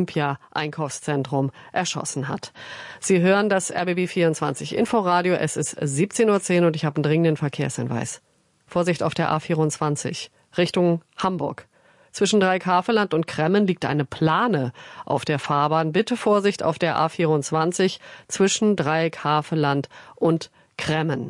Olympia-Einkaufszentrum erschossen hat. Sie hören das R B B vierundzwanzig Inforadio. Es ist siebzehn Uhr zehn und ich habe einen dringenden Verkehrshinweis. Vorsicht auf der A vierundzwanzig Richtung Hamburg. Zwischen Dreieckhaveland und Kremmen liegt eine Plane auf der Fahrbahn. Bitte Vorsicht auf der A vierundzwanzig zwischen Dreieckhaveland und Kremmen.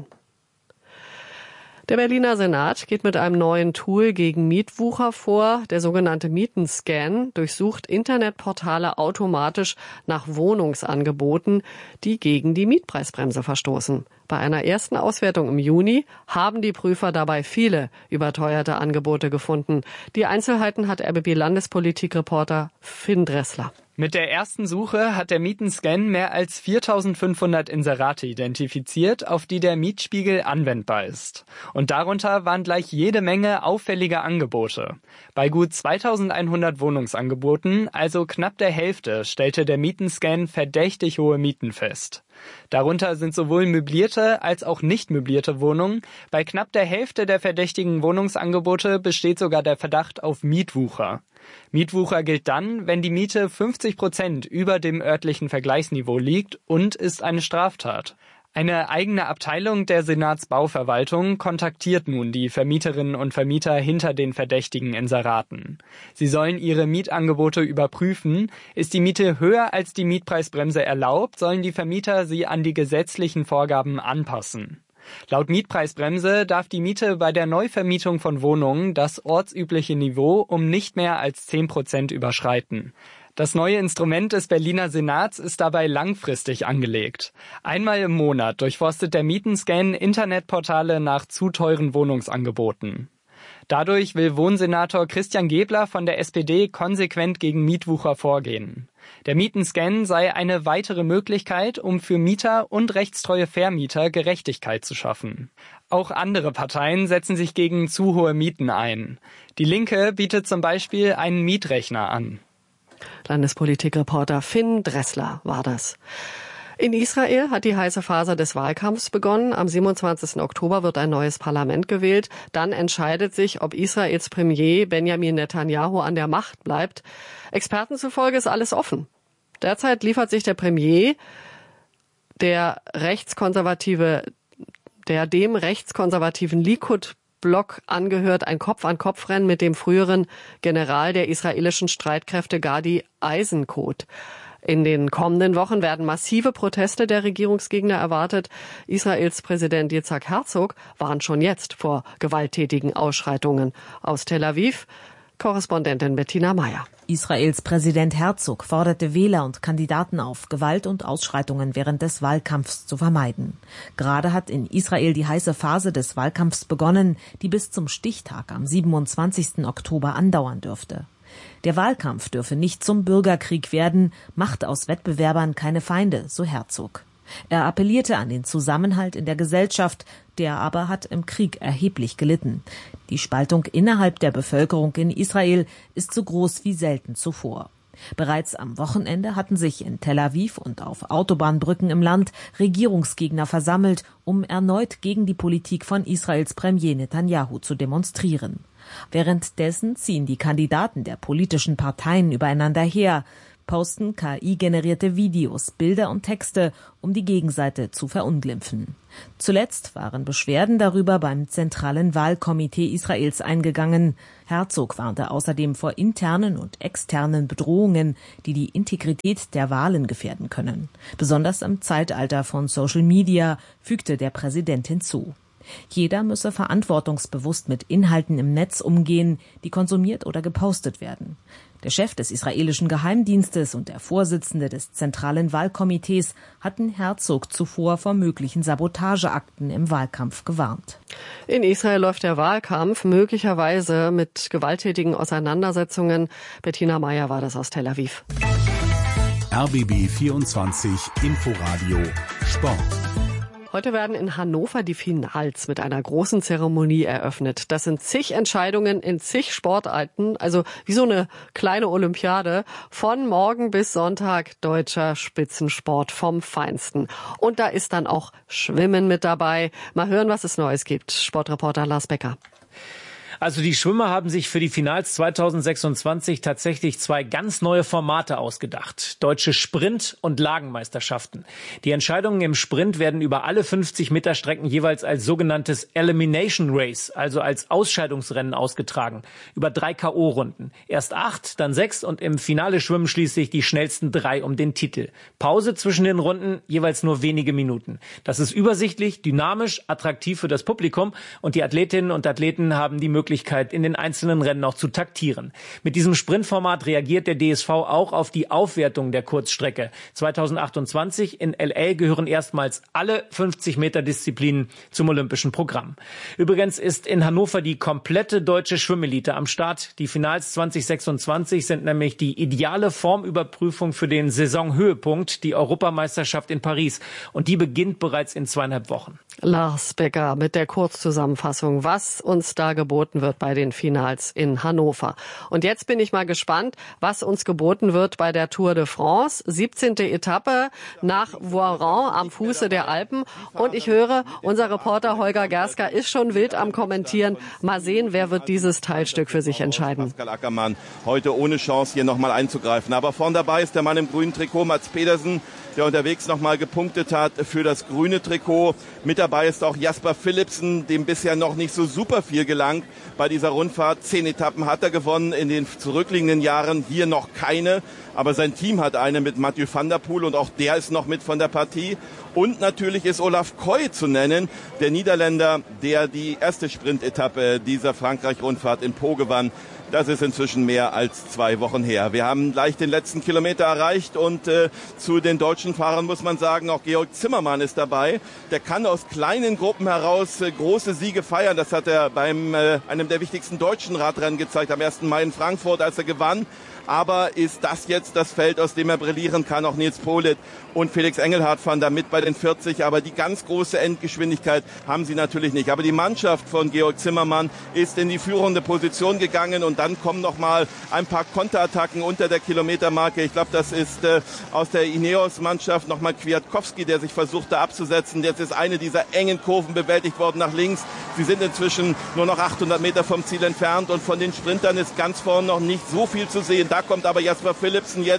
Der Berliner Senat geht mit einem neuen Tool gegen Mietwucher vor. Der sogenannte Mietenscan durchsucht Internetportale automatisch nach Wohnungsangeboten, die gegen die Mietpreisbremse verstoßen. Bei einer ersten Auswertung im Juni haben die Prüfer dabei viele überteuerte Angebote gefunden. Die Einzelheiten hat R B B-Landespolitik-Reporter Finn Dressler. Mit der ersten Suche hat der Mietenscan mehr als viertausendfünfhundert Inserate identifiziert, auf die der Mietspiegel anwendbar ist. Und darunter waren gleich jede Menge auffällige Angebote. Bei gut zweitausendeinhundert Wohnungsangeboten, also knapp der Hälfte, stellte der Mietenscan verdächtig hohe Mieten fest. Darunter sind sowohl möblierte als auch nicht möblierte Wohnungen. Bei knapp der Hälfte der verdächtigen Wohnungsangebote besteht sogar der Verdacht auf Mietwucher. Mietwucher gilt dann, wenn die Miete fünfzig Prozent über dem örtlichen Vergleichsniveau liegt und ist eine Straftat. Eine eigene Abteilung der Senatsbauverwaltung kontaktiert nun die Vermieterinnen und Vermieter hinter den verdächtigen Inseraten. Sie sollen ihre Mietangebote überprüfen. Ist die Miete höher als die Mietpreisbremse erlaubt, sollen die Vermieter sie an die gesetzlichen Vorgaben anpassen. Laut Mietpreisbremse darf die Miete bei der Neuvermietung von Wohnungen das ortsübliche Niveau um nicht mehr als zehn Prozent überschreiten. Das neue Instrument des Berliner Senats ist dabei langfristig angelegt. Einmal im Monat durchforstet der Mietenscan Internetportale nach zu teuren Wohnungsangeboten. Dadurch will Wohnsenator Christian Gebler von der S P D konsequent gegen Mietwucher vorgehen. Der Mietenscan sei eine weitere Möglichkeit, um für Mieter und rechtstreue Vermieter Gerechtigkeit zu schaffen. Auch andere Parteien setzen sich gegen zu hohe Mieten ein. Die Linke bietet zum Beispiel einen Mietrechner an. Landespolitikreporter Finn Dressler war das. In Israel hat die heiße Phase des Wahlkampfs begonnen. Am siebenundzwanzigsten Oktober wird ein neues Parlament gewählt. Dann entscheidet sich, ob Israels Premier Benjamin Netanyahu an der Macht bleibt. Experten zufolge ist alles offen. Derzeit liefert sich der Premier, der rechtskonservative, der dem rechtskonservativen Likud Block angehört, ein Kopf-an-Kopf-Rennen mit dem früheren General der israelischen Streitkräfte Gadi Eisenkot. In den kommenden Wochen werden massive Proteste der Regierungsgegner erwartet. Israels Präsident Yitzhak Herzog warnt schon jetzt vor gewalttätigen Ausschreitungen. Aus Tel Aviv Korrespondentin Bettina Meyer. Israels Präsident Herzog forderte Wähler und Kandidaten auf, Gewalt und Ausschreitungen während des Wahlkampfs zu vermeiden. Gerade hat in Israel die heiße Phase des Wahlkampfs begonnen, die bis zum Stichtag am siebenundzwanzigsten Oktober andauern dürfte. Der Wahlkampf dürfe nicht zum Bürgerkrieg werden, macht aus Wettbewerbern keine Feinde, so Herzog. Er appellierte an den Zusammenhalt in der Gesellschaft, der aber hat im Krieg erheblich gelitten. Die Spaltung innerhalb der Bevölkerung in Israel ist so groß wie selten zuvor. Bereits am Wochenende hatten sich in Tel Aviv und auf Autobahnbrücken im Land Regierungsgegner versammelt, um erneut gegen die Politik von Israels Premier Netanyahu zu demonstrieren. Währenddessen ziehen die Kandidaten der politischen Parteien übereinander her, posten K I-generierte Videos, Bilder und Texte, um die Gegenseite zu verunglimpfen. Zuletzt waren Beschwerden darüber beim zentralen Wahlkomitee Israels eingegangen. Herzog warnte außerdem vor internen und externen Bedrohungen, die die Integrität der Wahlen gefährden können. Besonders im Zeitalter von Social Media, fügte der Präsident hinzu. Jeder müsse verantwortungsbewusst mit Inhalten im Netz umgehen, die konsumiert oder gepostet werden. Der Chef des israelischen Geheimdienstes und der Vorsitzende des zentralen Wahlkomitees hatten Herzog zuvor vor möglichen Sabotageakten im Wahlkampf gewarnt. In Israel läuft der Wahlkampf möglicherweise mit gewalttätigen Auseinandersetzungen. Bettina Meyer war das aus Tel Aviv. R B B vierundzwanzig Inforadio Sport. Heute werden in Hannover die Finals mit einer großen Zeremonie eröffnet. Das sind zig Entscheidungen in zig Sportarten, also wie so eine kleine Olympiade. Von morgen bis Sonntag deutscher Spitzensport vom Feinsten. Und da ist dann auch Schwimmen mit dabei. Mal hören, was es Neues gibt. Sportreporter Lars Becker. Also die Schwimmer haben sich für die Finals zweitausendsechsundzwanzig tatsächlich zwei ganz neue Formate ausgedacht. Deutsche Sprint- und Lagenmeisterschaften. Die Entscheidungen im Sprint werden über alle fünfzig Meter Strecken jeweils als sogenanntes Elimination Race, also als Ausscheidungsrennen ausgetragen. Über drei K O-Runden. Erst acht, dann sechs und im Finale schwimmen schließlich die schnellsten drei um den Titel. Pause zwischen den Runden, jeweils nur wenige Minuten. Das ist übersichtlich, dynamisch, attraktiv für das Publikum und die Athletinnen und Athleten haben die Möglichkeit, in den einzelnen Rennen noch zu taktieren. Mit diesem Sprintformat reagiert der D S V auch auf die Aufwertung der Kurzstrecke. zweitausendachtundzwanzig in L A gehören erstmals alle fünfzig Meter Disziplinen zum olympischen Programm. Übrigens ist in Hannover die komplette deutsche Schwimmelite am Start. Die Finals zweitausendsechsundzwanzig sind nämlich die ideale Formüberprüfung für den Saisonhöhepunkt, die Europameisterschaft in Paris. Und die beginnt bereits in zweieinhalb Wochen. Lars Becker mit der Kurzzusammenfassung, was uns da geboten wird bei den Finals in Hannover. Und jetzt bin ich mal gespannt, was uns geboten wird bei der Tour de France. siebzehnte Etappe nach Voiron am Fuße der Alpen. Und ich höre, unser Reporter Holger Gersker ist schon wild am Kommentieren. Mal sehen, wer wird dieses Teilstück für sich entscheiden. Pascal Ackermann heute ohne Chance, hier nochmal einzugreifen. Aber vorn dabei ist der Mann im grünen Trikot, Mats Pedersen, der unterwegs nochmal gepunktet hat für das grüne Trikot. Mit dabei ist auch Jasper Philipsen, dem bisher noch nicht so super viel gelangt bei dieser Rundfahrt. Zehn Etappen hat er gewonnen, in den zurückliegenden Jahren hier noch keine. Aber sein Team hat eine mit Mathieu van der Poel und auch der ist noch mit von der Partie. Und natürlich ist Olaf Koy zu nennen, der Niederländer, der die erste Sprintetappe dieser Frankreich-Rundfahrt in Pau gewann. Das ist inzwischen mehr als zwei Wochen her. Wir haben gleich den letzten Kilometer erreicht und äh, zu den deutschen Fahrern muss man sagen, auch Georg Zimmermann ist dabei. Der kann aus kleinen Gruppen heraus äh, große Siege feiern. Das hat er beim äh, einem der wichtigsten deutschen Radrennen gezeigt, am ersten Mai in Frankfurt, als er gewann. Aber ist das jetzt das Feld, aus dem er brillieren kann? Auch Nils Politt und Felix Engelhardt fahren da mit bei den vierzig. Aber die ganz große Endgeschwindigkeit haben sie natürlich nicht. Aber die Mannschaft von Georg Zimmermann ist in die führende Position gegangen. Und dann kommen noch mal ein paar Konterattacken unter der Kilometermarke. Ich glaube, das ist äh, aus der Ineos-Mannschaft noch mal Kwiatkowski, der sich versuchte abzusetzen. Jetzt ist eine dieser engen Kurven bewältigt worden nach links. Sie sind inzwischen nur noch achthundert Meter vom Ziel entfernt. Und von den Sprintern ist ganz vorne noch nicht so viel zu sehen. Da kommt aber Jasper Philipsen jetzt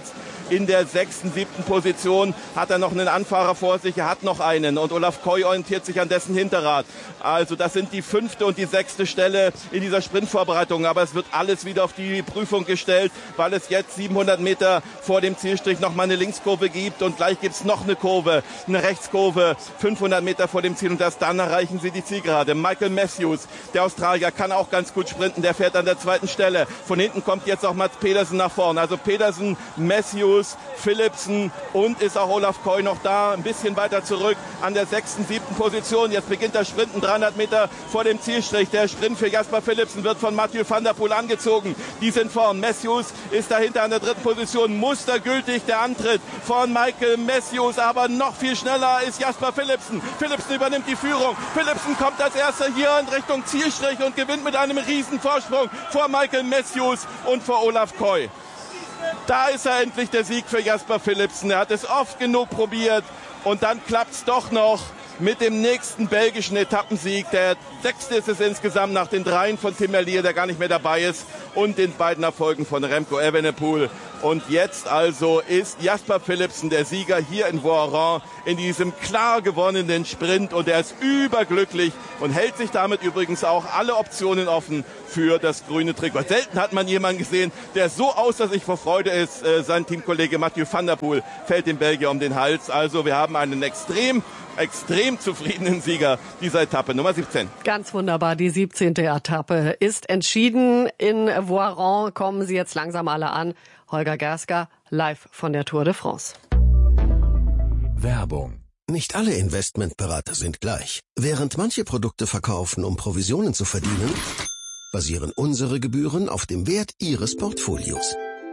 in der sechsten, siebten Position. Hat er noch einen Anfahrer vor sich, er hat noch einen und Olaf Koy orientiert sich an dessen Hinterrad. Also das sind die fünfte und die sechste Stelle in dieser Sprintvorbereitung, aber es wird alles wieder auf die Prüfung gestellt, weil es jetzt siebenhundert Meter vor dem Zielstrich noch mal eine Linkskurve gibt und gleich gibt es noch eine Kurve, eine Rechtskurve, fünfhundert Meter vor dem Ziel und erst dann erreichen sie die Zielgerade. Michael Matthews, der Australier, kann auch ganz gut sprinten, der fährt an der zweiten Stelle. Von hinten kommt jetzt auch Mats Pedersen nach vorne, also Pedersen, Matthews, Philipsen und ist auch Olaf Koy noch da, ein bisschen weiter zurück an der sechsten, siebten Position. Jetzt beginnt das Sprinten, dreihundert Meter vor dem Zielstrich. Der Sprint für Jasper Philipsen wird von Mathieu van der Poel angezogen. Die sind vorn. Matthews ist dahinter an der dritten Position. Mustergültig der Antritt von Michael Matthews, aber noch viel schneller ist Jasper Philipsen. Philipsen übernimmt die Führung. Philipsen kommt als erster hier in Richtung Zielstrich und gewinnt mit einem riesen Vorsprung vor Michael Matthews und vor Olaf Koy. Da ist er endlich, der Sieg für Jasper Philipsen. Er hat es oft genug probiert und dann klappt es doch noch mit dem nächsten belgischen Etappensieg. Der sechste ist es insgesamt nach den dreien von Tim Merlier, der gar nicht mehr dabei ist, und den beiden Erfolgen von Remco Evenepoel. Und jetzt also ist Jasper Philipsen der Sieger hier in Voiron in diesem klar gewonnenen Sprint und er ist überglücklich und hält sich damit übrigens auch alle Optionen offen für das grüne Trikot. Selten hat man jemanden gesehen, der so außer sich vor Freude ist. Äh, sein Teamkollege Mathieu van der Poel fällt dem Belgier um den Hals. Also wir haben einen extrem extrem zufriedenen Sieger dieser Etappe, Nummer siebzehn. Ganz wunderbar, die siebzehnte Etappe ist entschieden. In Voiron kommen sie jetzt langsam alle an. Holger Gersker, live von der Tour de France. Werbung. Nicht alle Investmentberater sind gleich. Während manche Produkte verkaufen, um Provisionen zu verdienen, basieren unsere Gebühren auf dem Wert Ihres Portfolios.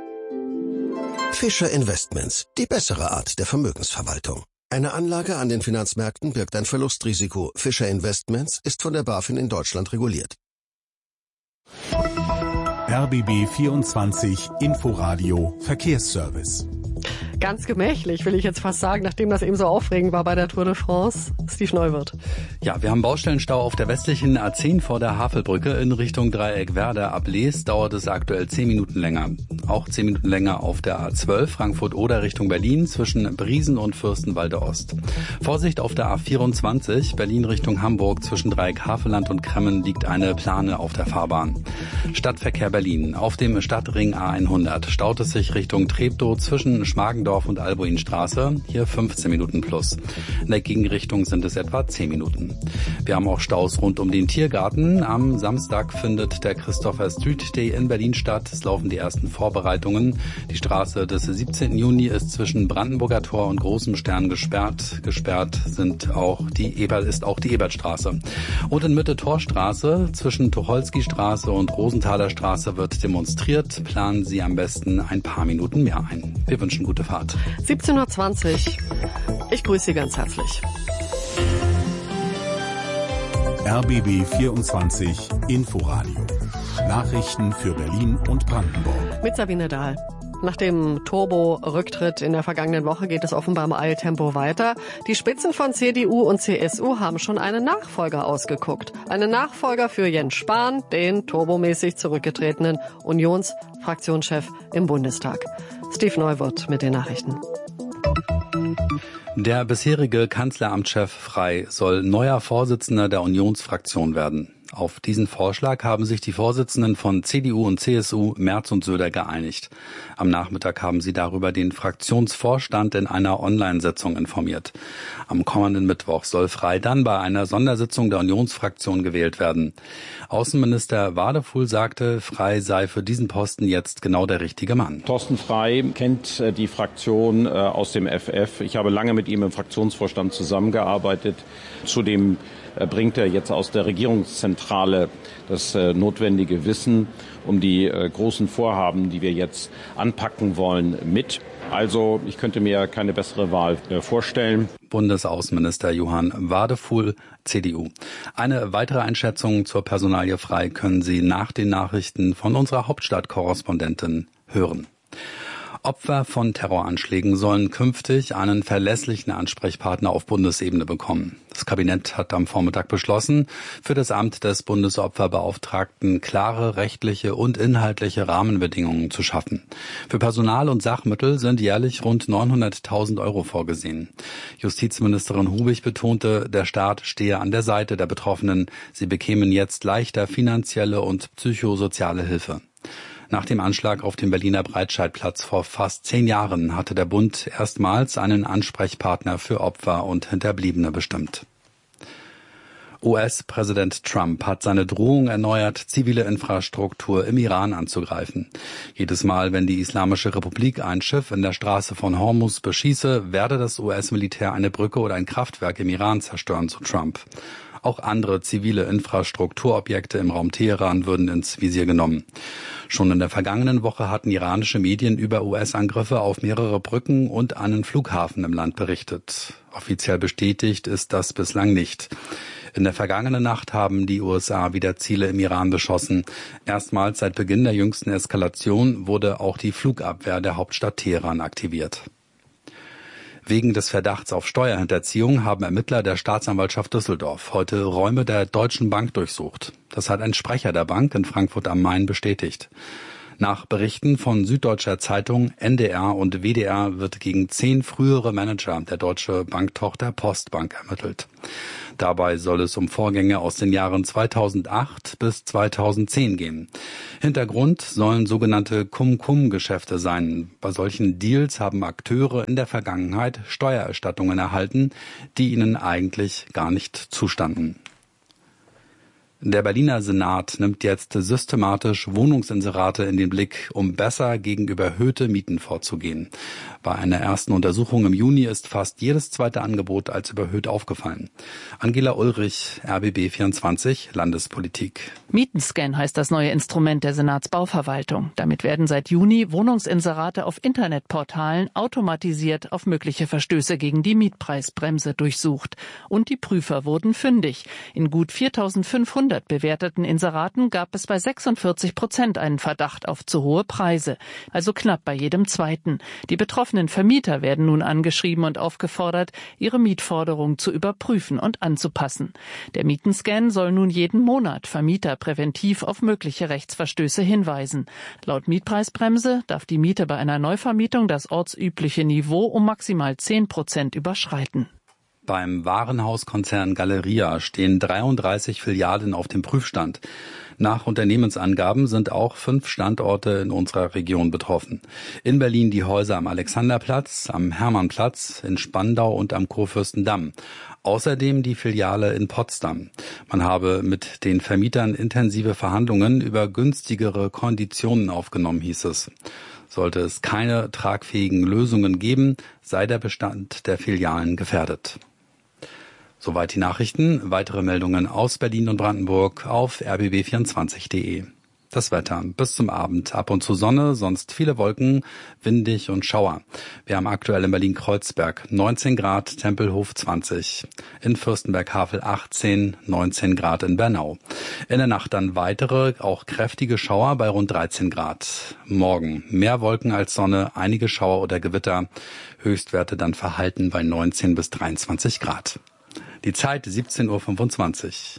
Fischer Investments, die bessere Art der Vermögensverwaltung. Eine Anlage an den Finanzmärkten birgt ein Verlustrisiko. Fischer Investments ist von der BaFin in Deutschland reguliert. R B B vierundzwanzig Inforadio Verkehrsservice. Ganz gemächlich, will ich jetzt fast sagen, nachdem das eben so aufregend war bei der Tour de France. Steve Neuwirth. Ja, wir haben Baustellenstau auf der westlichen A zehn vor der Havelbrücke in Richtung Dreieck-Werder. Ab Lees dauert es aktuell zehn Minuten länger. Auch zehn Minuten länger auf der A zwölf Frankfurt-Oder Richtung Berlin zwischen Briesen und Fürstenwalde Ost. Vorsicht auf der A vierundzwanzig Berlin Richtung Hamburg zwischen Dreieck-Havelland und Kremmen liegt eine Plane auf der Fahrbahn. Stadtverkehr Berlin. Auf dem Stadtring A hundert staut es sich Richtung Treptow zwischen Schmargendorf und Albuinstraße, hier fünfzehn Minuten plus. In der Gegenrichtung sind es etwa zehn Minuten. Wir haben auch Staus rund um den Tiergarten. Am Samstag findet der Christopher Street Day in Berlin statt. Es laufen die ersten Vorbereitungen. Die Straße des siebzehnten Juni ist zwischen Brandenburger Tor und Großem Stern gesperrt. Gesperrt sind auch die Eber, ist auch die Ebertstraße. Und in Mitte Torstraße zwischen Tucholsky-Straße und Rosenthaler Straße wird demonstriert. Planen Sie am besten ein paar Minuten mehr ein. Wir wünschen gute Fahrt. siebzehn Uhr zwanzig. Ich grüße Sie ganz herzlich. R B B vierundzwanzig Inforadio. Nachrichten für Berlin und Brandenburg. Mit Sabine Dahl. Nach dem Turbo-Rücktritt in der vergangenen Woche geht es offenbar im Eiltempo weiter. Die Spitzen von C D U und C S U haben schon einen Nachfolger ausgeguckt. Einen Nachfolger für Jens Spahn, den turbomäßig zurückgetretenen Unionsfraktionschef im Bundestag. Steve Neuwirth mit den Nachrichten. Der bisherige Kanzleramtschef Frey soll neuer Vorsitzender der Unionsfraktion werden. Auf diesen Vorschlag haben sich die Vorsitzenden von C D U und C S U, Merz und Söder, geeinigt. Am Nachmittag haben sie darüber den Fraktionsvorstand in einer Online-Sitzung informiert. Am kommenden Mittwoch soll Frey dann bei einer Sondersitzung der Unionsfraktion gewählt werden. Außenminister Wadefuhl sagte, Frey sei für diesen Posten jetzt genau der richtige Mann. Thorsten Frey kennt die Fraktion aus dem F F. Ich habe lange mit ihm im Fraktionsvorstand zusammengearbeitet. Zudem bringt er jetzt aus der Regierungszentrale das äh, notwendige Wissen um die äh, großen Vorhaben, die wir jetzt anpacken wollen, mit. Also ich könnte mir keine bessere Wahl äh, vorstellen. Bundesaußenminister Johann Wadefuhl, C D U. Eine weitere Einschätzung zur Personalie Frey können Sie nach den Nachrichten von unserer Hauptstadtkorrespondentin hören. Opfer von Terroranschlägen sollen künftig einen verlässlichen Ansprechpartner auf Bundesebene bekommen. Das Kabinett hat am Vormittag beschlossen, für das Amt des Bundesopferbeauftragten klare rechtliche und inhaltliche Rahmenbedingungen zu schaffen. Für Personal und Sachmittel sind jährlich rund neunhunderttausend Euro vorgesehen. Justizministerin Hubig betonte, der Staat stehe an der Seite der Betroffenen. Sie bekämen jetzt leichter finanzielle und psychosoziale Hilfe. Nach dem Anschlag auf dem Berliner Breitscheidplatz vor fast zehn Jahren hatte der Bund erstmals einen Ansprechpartner für Opfer und Hinterbliebene bestimmt. U S-Präsident Trump hat seine Drohung erneuert, zivile Infrastruktur im Iran anzugreifen. Jedes Mal, wenn die Islamische Republik ein Schiff in der Straße von Hormuz beschieße, werde das U S-Militär eine Brücke oder ein Kraftwerk im Iran zerstören, so Trump. Auch andere zivile Infrastrukturobjekte im Raum Teheran würden ins Visier genommen. Schon in der vergangenen Woche hatten iranische Medien über U S-Angriffe auf mehrere Brücken und einen Flughafen im Land berichtet. Offiziell bestätigt ist das bislang nicht. In der vergangenen Nacht haben die U S A wieder Ziele im Iran beschossen. Erstmals seit Beginn der jüngsten Eskalation wurde auch die Flugabwehr der Hauptstadt Teheran aktiviert. Wegen des Verdachts auf Steuerhinterziehung haben Ermittler der Staatsanwaltschaft Düsseldorf heute Räume der Deutschen Bank durchsucht. Das hat ein Sprecher der Bank in Frankfurt am Main bestätigt. Nach Berichten von Süddeutscher Zeitung, N D R und W D R wird gegen zehn frühere Manager der Deutsche Banktochter Postbank ermittelt. Dabei soll es um Vorgänge aus den Jahren zweitausendacht bis zweitausendzehn gehen. Hintergrund sollen sogenannte Cum-Cum-Geschäfte sein. Bei solchen Deals haben Akteure in der Vergangenheit Steuererstattungen erhalten, die ihnen eigentlich gar nicht zustanden. Der Berliner Senat nimmt jetzt systematisch Wohnungsinserate in den Blick, um besser gegen überhöhte Mieten vorzugehen. Bei einer ersten Untersuchung im Juni ist fast jedes zweite Angebot als überhöht aufgefallen. Angela Ulrich, R B B vierundzwanzig, Landespolitik. Mietenscan heißt das neue Instrument der Senatsbauverwaltung. Damit werden seit Juni Wohnungsinserate auf Internetportalen automatisiert auf mögliche Verstöße gegen die Mietpreisbremse durchsucht. Und die Prüfer wurden fündig. In gut viertausendfünfhundert bewerteten Inseraten gab es bei sechsundvierzig Prozent einen Verdacht auf zu hohe Preise, also knapp bei jedem zweiten. Die betroffenen Vermieter werden nun angeschrieben und aufgefordert, ihre Mietforderung zu überprüfen und anzupassen. Der Mietenscan soll nun jeden Monat Vermieter präventiv auf mögliche Rechtsverstöße hinweisen. Laut Mietpreisbremse darf die Miete bei einer Neuvermietung das ortsübliche Niveau um maximal zehn Prozent überschreiten. Beim Warenhauskonzern Galeria stehen dreiunddreißig Filialen auf dem Prüfstand. Nach Unternehmensangaben sind auch fünf Standorte in unserer Region betroffen. In Berlin die Häuser am Alexanderplatz, am Hermannplatz, in Spandau und am Kurfürstendamm. Außerdem die Filiale in Potsdam. Man habe mit den Vermietern intensive Verhandlungen über günstigere Konditionen aufgenommen, hieß es. Sollte es keine tragfähigen Lösungen geben, sei der Bestand der Filialen gefährdet. Soweit die Nachrichten. Weitere Meldungen aus Berlin und Brandenburg auf r b b vierundzwanzig punkt d e. Das Wetter. Bis zum Abend ab und zu Sonne, sonst viele Wolken, windig und Schauer. Wir haben aktuell in Berlin-Kreuzberg neunzehn Grad, Tempelhof zwanzig. In Fürstenberg-Havel achtzehn, neunzehn Grad in Bernau. In der Nacht dann weitere, auch kräftige Schauer bei rund dreizehn Grad. Morgen mehr Wolken als Sonne, einige Schauer oder Gewitter. Höchstwerte dann verhalten bei neunzehn bis dreiundzwanzig Grad. Die Zeit siebzehn Uhr fünfundzwanzig.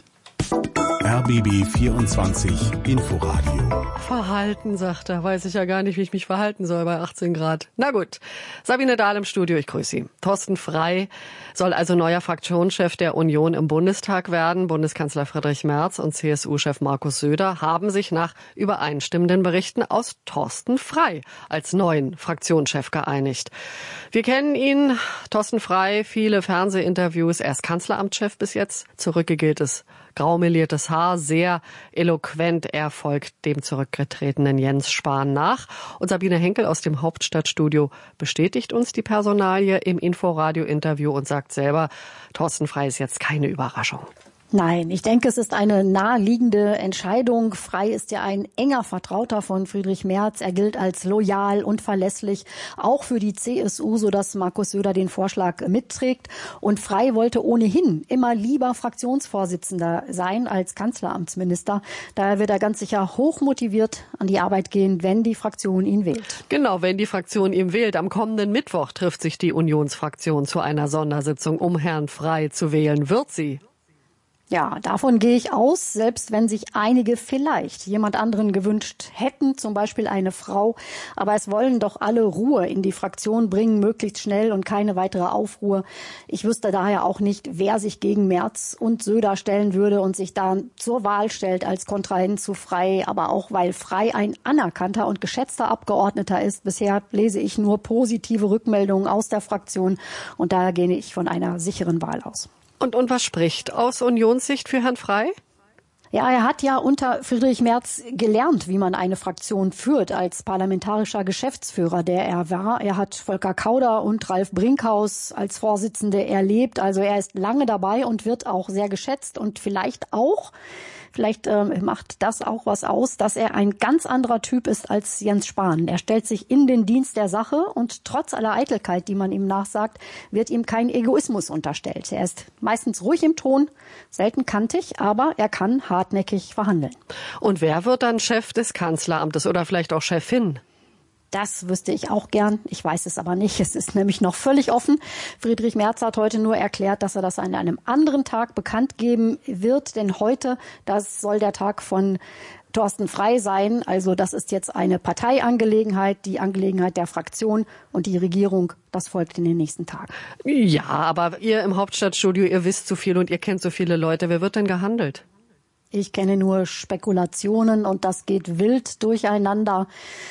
R B B vierundzwanzig Inforadio. Verhalten, sagt er. Weiß ich ja gar nicht, wie ich mich verhalten soll bei achtzehn Grad. Na gut. Sabine Dahl im Studio, ich grüße Sie. Thorsten Frey soll also neuer Fraktionschef der Union im Bundestag werden. Bundeskanzler Friedrich Merz und C S U-Chef Markus Söder haben sich nach übereinstimmenden Berichten aus Thorsten Frey als neuen Fraktionschef geeinigt. Wir kennen ihn, Thorsten Frey, viele Fernsehinterviews. Er ist Kanzleramtschef bis jetzt. Zurückgegeltes graumeliertes Haar, sehr eloquent. Er folgt dem zurückgetretenen Jens Spahn nach. Und Sabine Henkel aus dem Hauptstadtstudio bestätigt uns die Personalie im Inforadio-Interview und sagt selber, Thorsten Frey ist jetzt keine Überraschung. Nein, ich denke, es ist eine naheliegende Entscheidung. Frey ist ja ein enger Vertrauter von Friedrich Merz. Er gilt als loyal und verlässlich, auch für die C S U, sodass Markus Söder den Vorschlag mitträgt. Und Frey wollte ohnehin immer lieber Fraktionsvorsitzender sein als Kanzleramtsminister. Daher wird er ganz sicher hochmotiviert an die Arbeit gehen, wenn die Fraktion ihn wählt. Genau, wenn die Fraktion ihn wählt. Am kommenden Mittwoch trifft sich die Unionsfraktion zu einer Sondersitzung, um Herrn Frey zu wählen. Wird sie? Ja, davon gehe ich aus, selbst wenn sich einige vielleicht jemand anderen gewünscht hätten, zum Beispiel eine Frau. Aber es wollen doch alle Ruhe in die Fraktion bringen, möglichst schnell und keine weitere Aufruhr. Ich wüsste daher auch nicht, wer sich gegen Merz und Söder stellen würde und sich da zur Wahl stellt als Kontrahent zu Frey. Aber auch weil Frey ein anerkannter und geschätzter Abgeordneter ist. Bisher lese ich nur positive Rückmeldungen aus der Fraktion und daher gehe ich von einer sicheren Wahl aus. Und, und was spricht aus Unionssicht für Herrn Frey? Ja, er hat ja unter Friedrich Merz gelernt, wie man eine Fraktion führt, als parlamentarischer Geschäftsführer, der er war. Er hat Volker Kauder und Ralf Brinkhaus als Vorsitzende erlebt. Also er ist lange dabei und wird auch sehr geschätzt und vielleicht auch Vielleicht äh, macht das auch was aus, dass er ein ganz anderer Typ ist als Jens Spahn. Er stellt sich in den Dienst der Sache und trotz aller Eitelkeit, die man ihm nachsagt, wird ihm kein Egoismus unterstellt. Er ist meistens ruhig im Ton, selten kantig, aber er kann hartnäckig verhandeln. Und wer wird dann Chef des Kanzleramtes oder vielleicht auch Chefin? Das wüsste ich auch gern. Ich weiß es aber nicht. Es ist nämlich noch völlig offen. Friedrich Merz hat heute nur erklärt, dass er das an einem anderen Tag bekannt geben wird. Denn heute, das soll der Tag von Thorsten Frey sein. Also das ist jetzt eine Parteiangelegenheit, die Angelegenheit der Fraktion und die Regierung. Das folgt in den nächsten Tagen. Ja, aber ihr im Hauptstadtstudio, ihr wisst so viel und ihr kennt so viele Leute. Wer wird denn gehandelt? Ich kenne nur Spekulationen und das geht wild durcheinander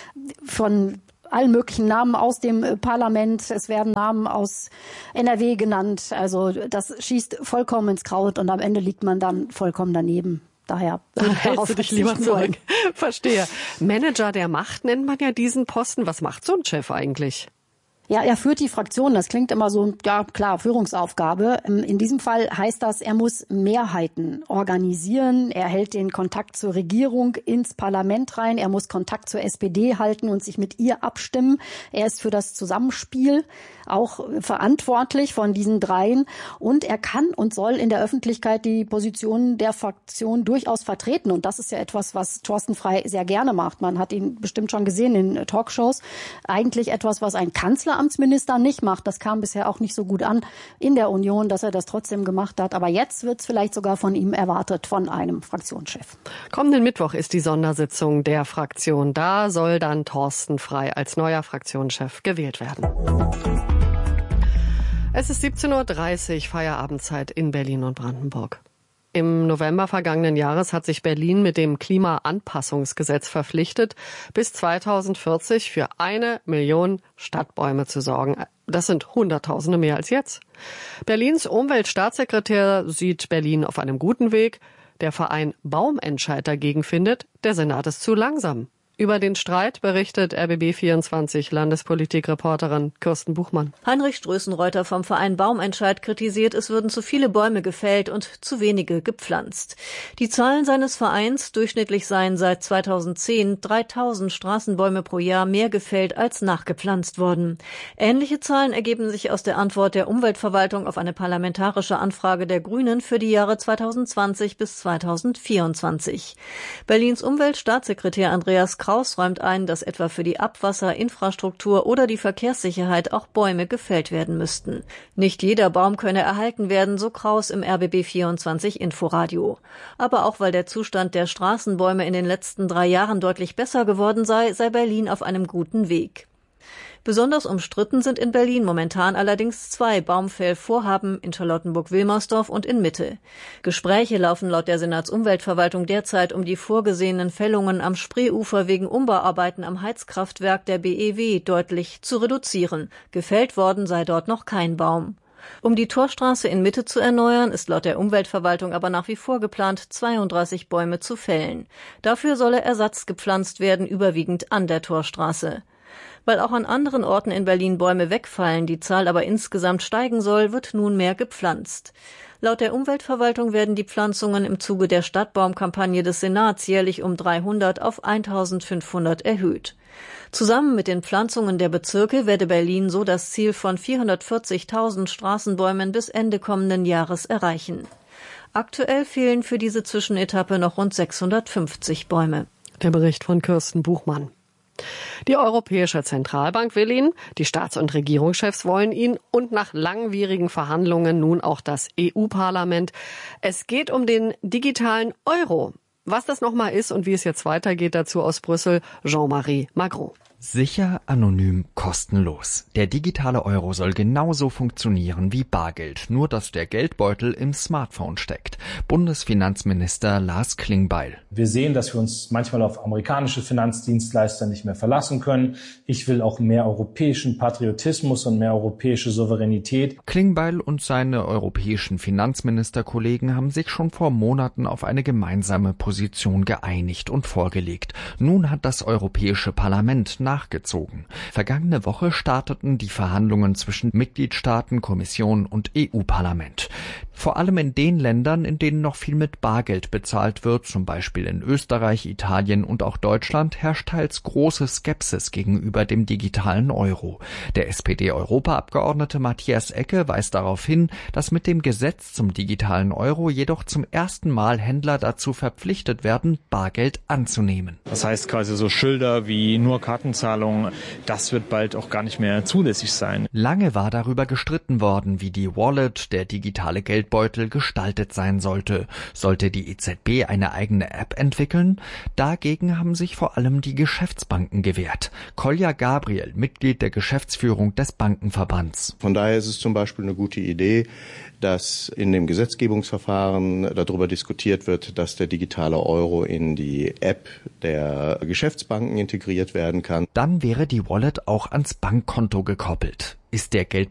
von allen möglichen Namen aus dem Parlament. Es werden Namen aus N R W genannt. Also das schießt vollkommen ins Kraut und am Ende liegt man dann vollkommen daneben. Daher hältst du dich lieber zurück. Verstehe. Manager der Macht nennt man ja diesen Posten. Was macht so ein Chef eigentlich? Ja, er führt die Fraktion. Das klingt immer so, ja klar, Führungsaufgabe. In diesem Fall heißt das, er muss Mehrheiten organisieren. Er hält den Kontakt zur Regierung ins Parlament rein. Er muss Kontakt zur S P D halten und sich mit ihr abstimmen. Er ist für das Zusammenspiel auch verantwortlich von diesen dreien. Und er kann und soll in der Öffentlichkeit die Positionen der Fraktion durchaus vertreten. Und das ist ja etwas, was Thorsten Frey sehr gerne macht. Man hat ihn bestimmt schon gesehen in Talkshows. Eigentlich etwas, was ein Kanzleramtsminister nicht macht. Das kam bisher auch nicht so gut an in der Union, dass er das trotzdem gemacht hat. Aber jetzt wird es vielleicht sogar von ihm erwartet, von einem Fraktionschef. Kommenden Mittwoch ist die Sondersitzung der Fraktion. Da soll dann Thorsten Frey als neuer Fraktionschef gewählt werden. Es ist siebzehn Uhr dreißig, Feierabendzeit in Berlin und Brandenburg. Im November vergangenen Jahres hat sich Berlin mit dem Klimaanpassungsgesetz verpflichtet, bis zweitausendvierzig für eine Million Stadtbäume zu sorgen. Das sind Hunderttausende mehr als jetzt. Berlins Umweltstaatssekretär sieht Berlin auf einem guten Weg. Der Verein Baumentscheid dagegen findet, der Senat ist zu langsam. Über den Streit berichtet R B B vierundzwanzig Landespolitikreporterin Kirsten Buchmann. Heinrich Strößenreuter vom Verein Baumentscheid kritisiert, es würden zu viele Bäume gefällt und zu wenige gepflanzt. Die Zahlen seines Vereins, durchschnittlich seien seit zweitausendzehn dreitausend Straßenbäume pro Jahr mehr gefällt als nachgepflanzt worden. Ähnliche Zahlen ergeben sich aus der Antwort der Umweltverwaltung auf eine parlamentarische Anfrage der Grünen für die Jahre zweitausendzwanzig bis zweitausendvierundzwanzig. Berlins Umweltstaatssekretär Andreas Kraus räumt ein, dass etwa für die Abwasser, Infrastruktur oder die Verkehrssicherheit auch Bäume gefällt werden müssten. Nicht jeder Baum könne erhalten werden, so Kraus im R B B vierundzwanzig Inforadio. Aber auch weil der Zustand der Straßenbäume in den letzten drei Jahren deutlich besser geworden sei, sei Berlin auf einem guten Weg. Besonders umstritten sind in Berlin momentan allerdings zwei Baumfällvorhaben in Charlottenburg-Wilmersdorf und in Mitte. Gespräche laufen laut der Senatsumweltverwaltung derzeit um die vorgesehenen Fällungen am Spreeufer wegen Umbauarbeiten am Heizkraftwerk der B E W deutlich zu reduzieren. Gefällt worden sei dort noch kein Baum. Um die Torstraße in Mitte zu erneuern, ist laut der Umweltverwaltung aber nach wie vor geplant, zweiunddreißig Bäume zu fällen. Dafür solle Ersatz gepflanzt werden, überwiegend an der Torstraße. Weil auch an anderen Orten in Berlin Bäume wegfallen, die Zahl aber insgesamt steigen soll, wird nunmehr gepflanzt. Laut der Umweltverwaltung werden die Pflanzungen im Zuge der Stadtbaumkampagne des Senats jährlich um dreihundert auf eintausendfünfhundert erhöht. Zusammen mit den Pflanzungen der Bezirke werde Berlin so das Ziel von vierhundertvierzigtausend Straßenbäumen bis Ende kommenden Jahres erreichen. Aktuell fehlen für diese Zwischenetappe noch rund sechshundertfünfzig Bäume. Der Bericht von Kirsten Buchmann. Die Europäische Zentralbank will ihn, die Staats- und Regierungschefs wollen ihn und nach langwierigen Verhandlungen nun auch das E U-Parlament. Es geht um den digitalen Euro. Was das nochmal ist und wie es jetzt weitergeht, dazu aus Brüssel Jean-Marie Magro. Sicher, anonym, kostenlos. Der digitale Euro soll genauso funktionieren wie Bargeld, nur dass der Geldbeutel im Smartphone steckt. Bundesfinanzminister Lars Klingbeil. Wir sehen, dass wir uns manchmal auf amerikanische Finanzdienstleister nicht mehr verlassen können. Ich will auch mehr europäischen Patriotismus und mehr europäische Souveränität. Klingbeil und seine europäischen Finanzministerkollegen haben sich schon vor Monaten auf eine gemeinsame Position geeinigt und vorgelegt. Nun hat das Europäische Parlament nachgezogen. Vergangene Woche starteten die Verhandlungen zwischen Mitgliedstaaten, Kommission und E U-Parlament. Vor allem in den Ländern, in denen noch viel mit Bargeld bezahlt wird, zum Beispiel in Österreich, Italien und auch Deutschland, herrscht teils große Skepsis gegenüber dem digitalen Euro. Der S P D-Europaabgeordnete Matthias Ecke weist darauf hin, dass mit dem Gesetz zum digitalen Euro jedoch zum ersten Mal Händler dazu verpflichtet werden, Bargeld anzunehmen. Das heißt quasi so Schilder wie nur Kartenzahlung, das wird bald auch gar nicht mehr zulässig sein. Lange war darüber gestritten worden, wie die Wallet, der digitale Geldbeutel, gestaltet sein sollte. Sollte die E Z B eine eigene App entwickeln? Dagegen haben sich vor allem die Geschäftsbanken gewehrt. Kolja Gabriel, Mitglied der Geschäftsführung des Bankenverbands. Von daher ist es zum Beispiel eine gute Idee, dass in dem Gesetzgebungsverfahren darüber diskutiert wird, dass der digitale Euro in die App der Geschäftsbanken integriert werden kann. Dann wäre die Wallet auch ans Bankkonto gekoppelt. Ist der Geldbeutel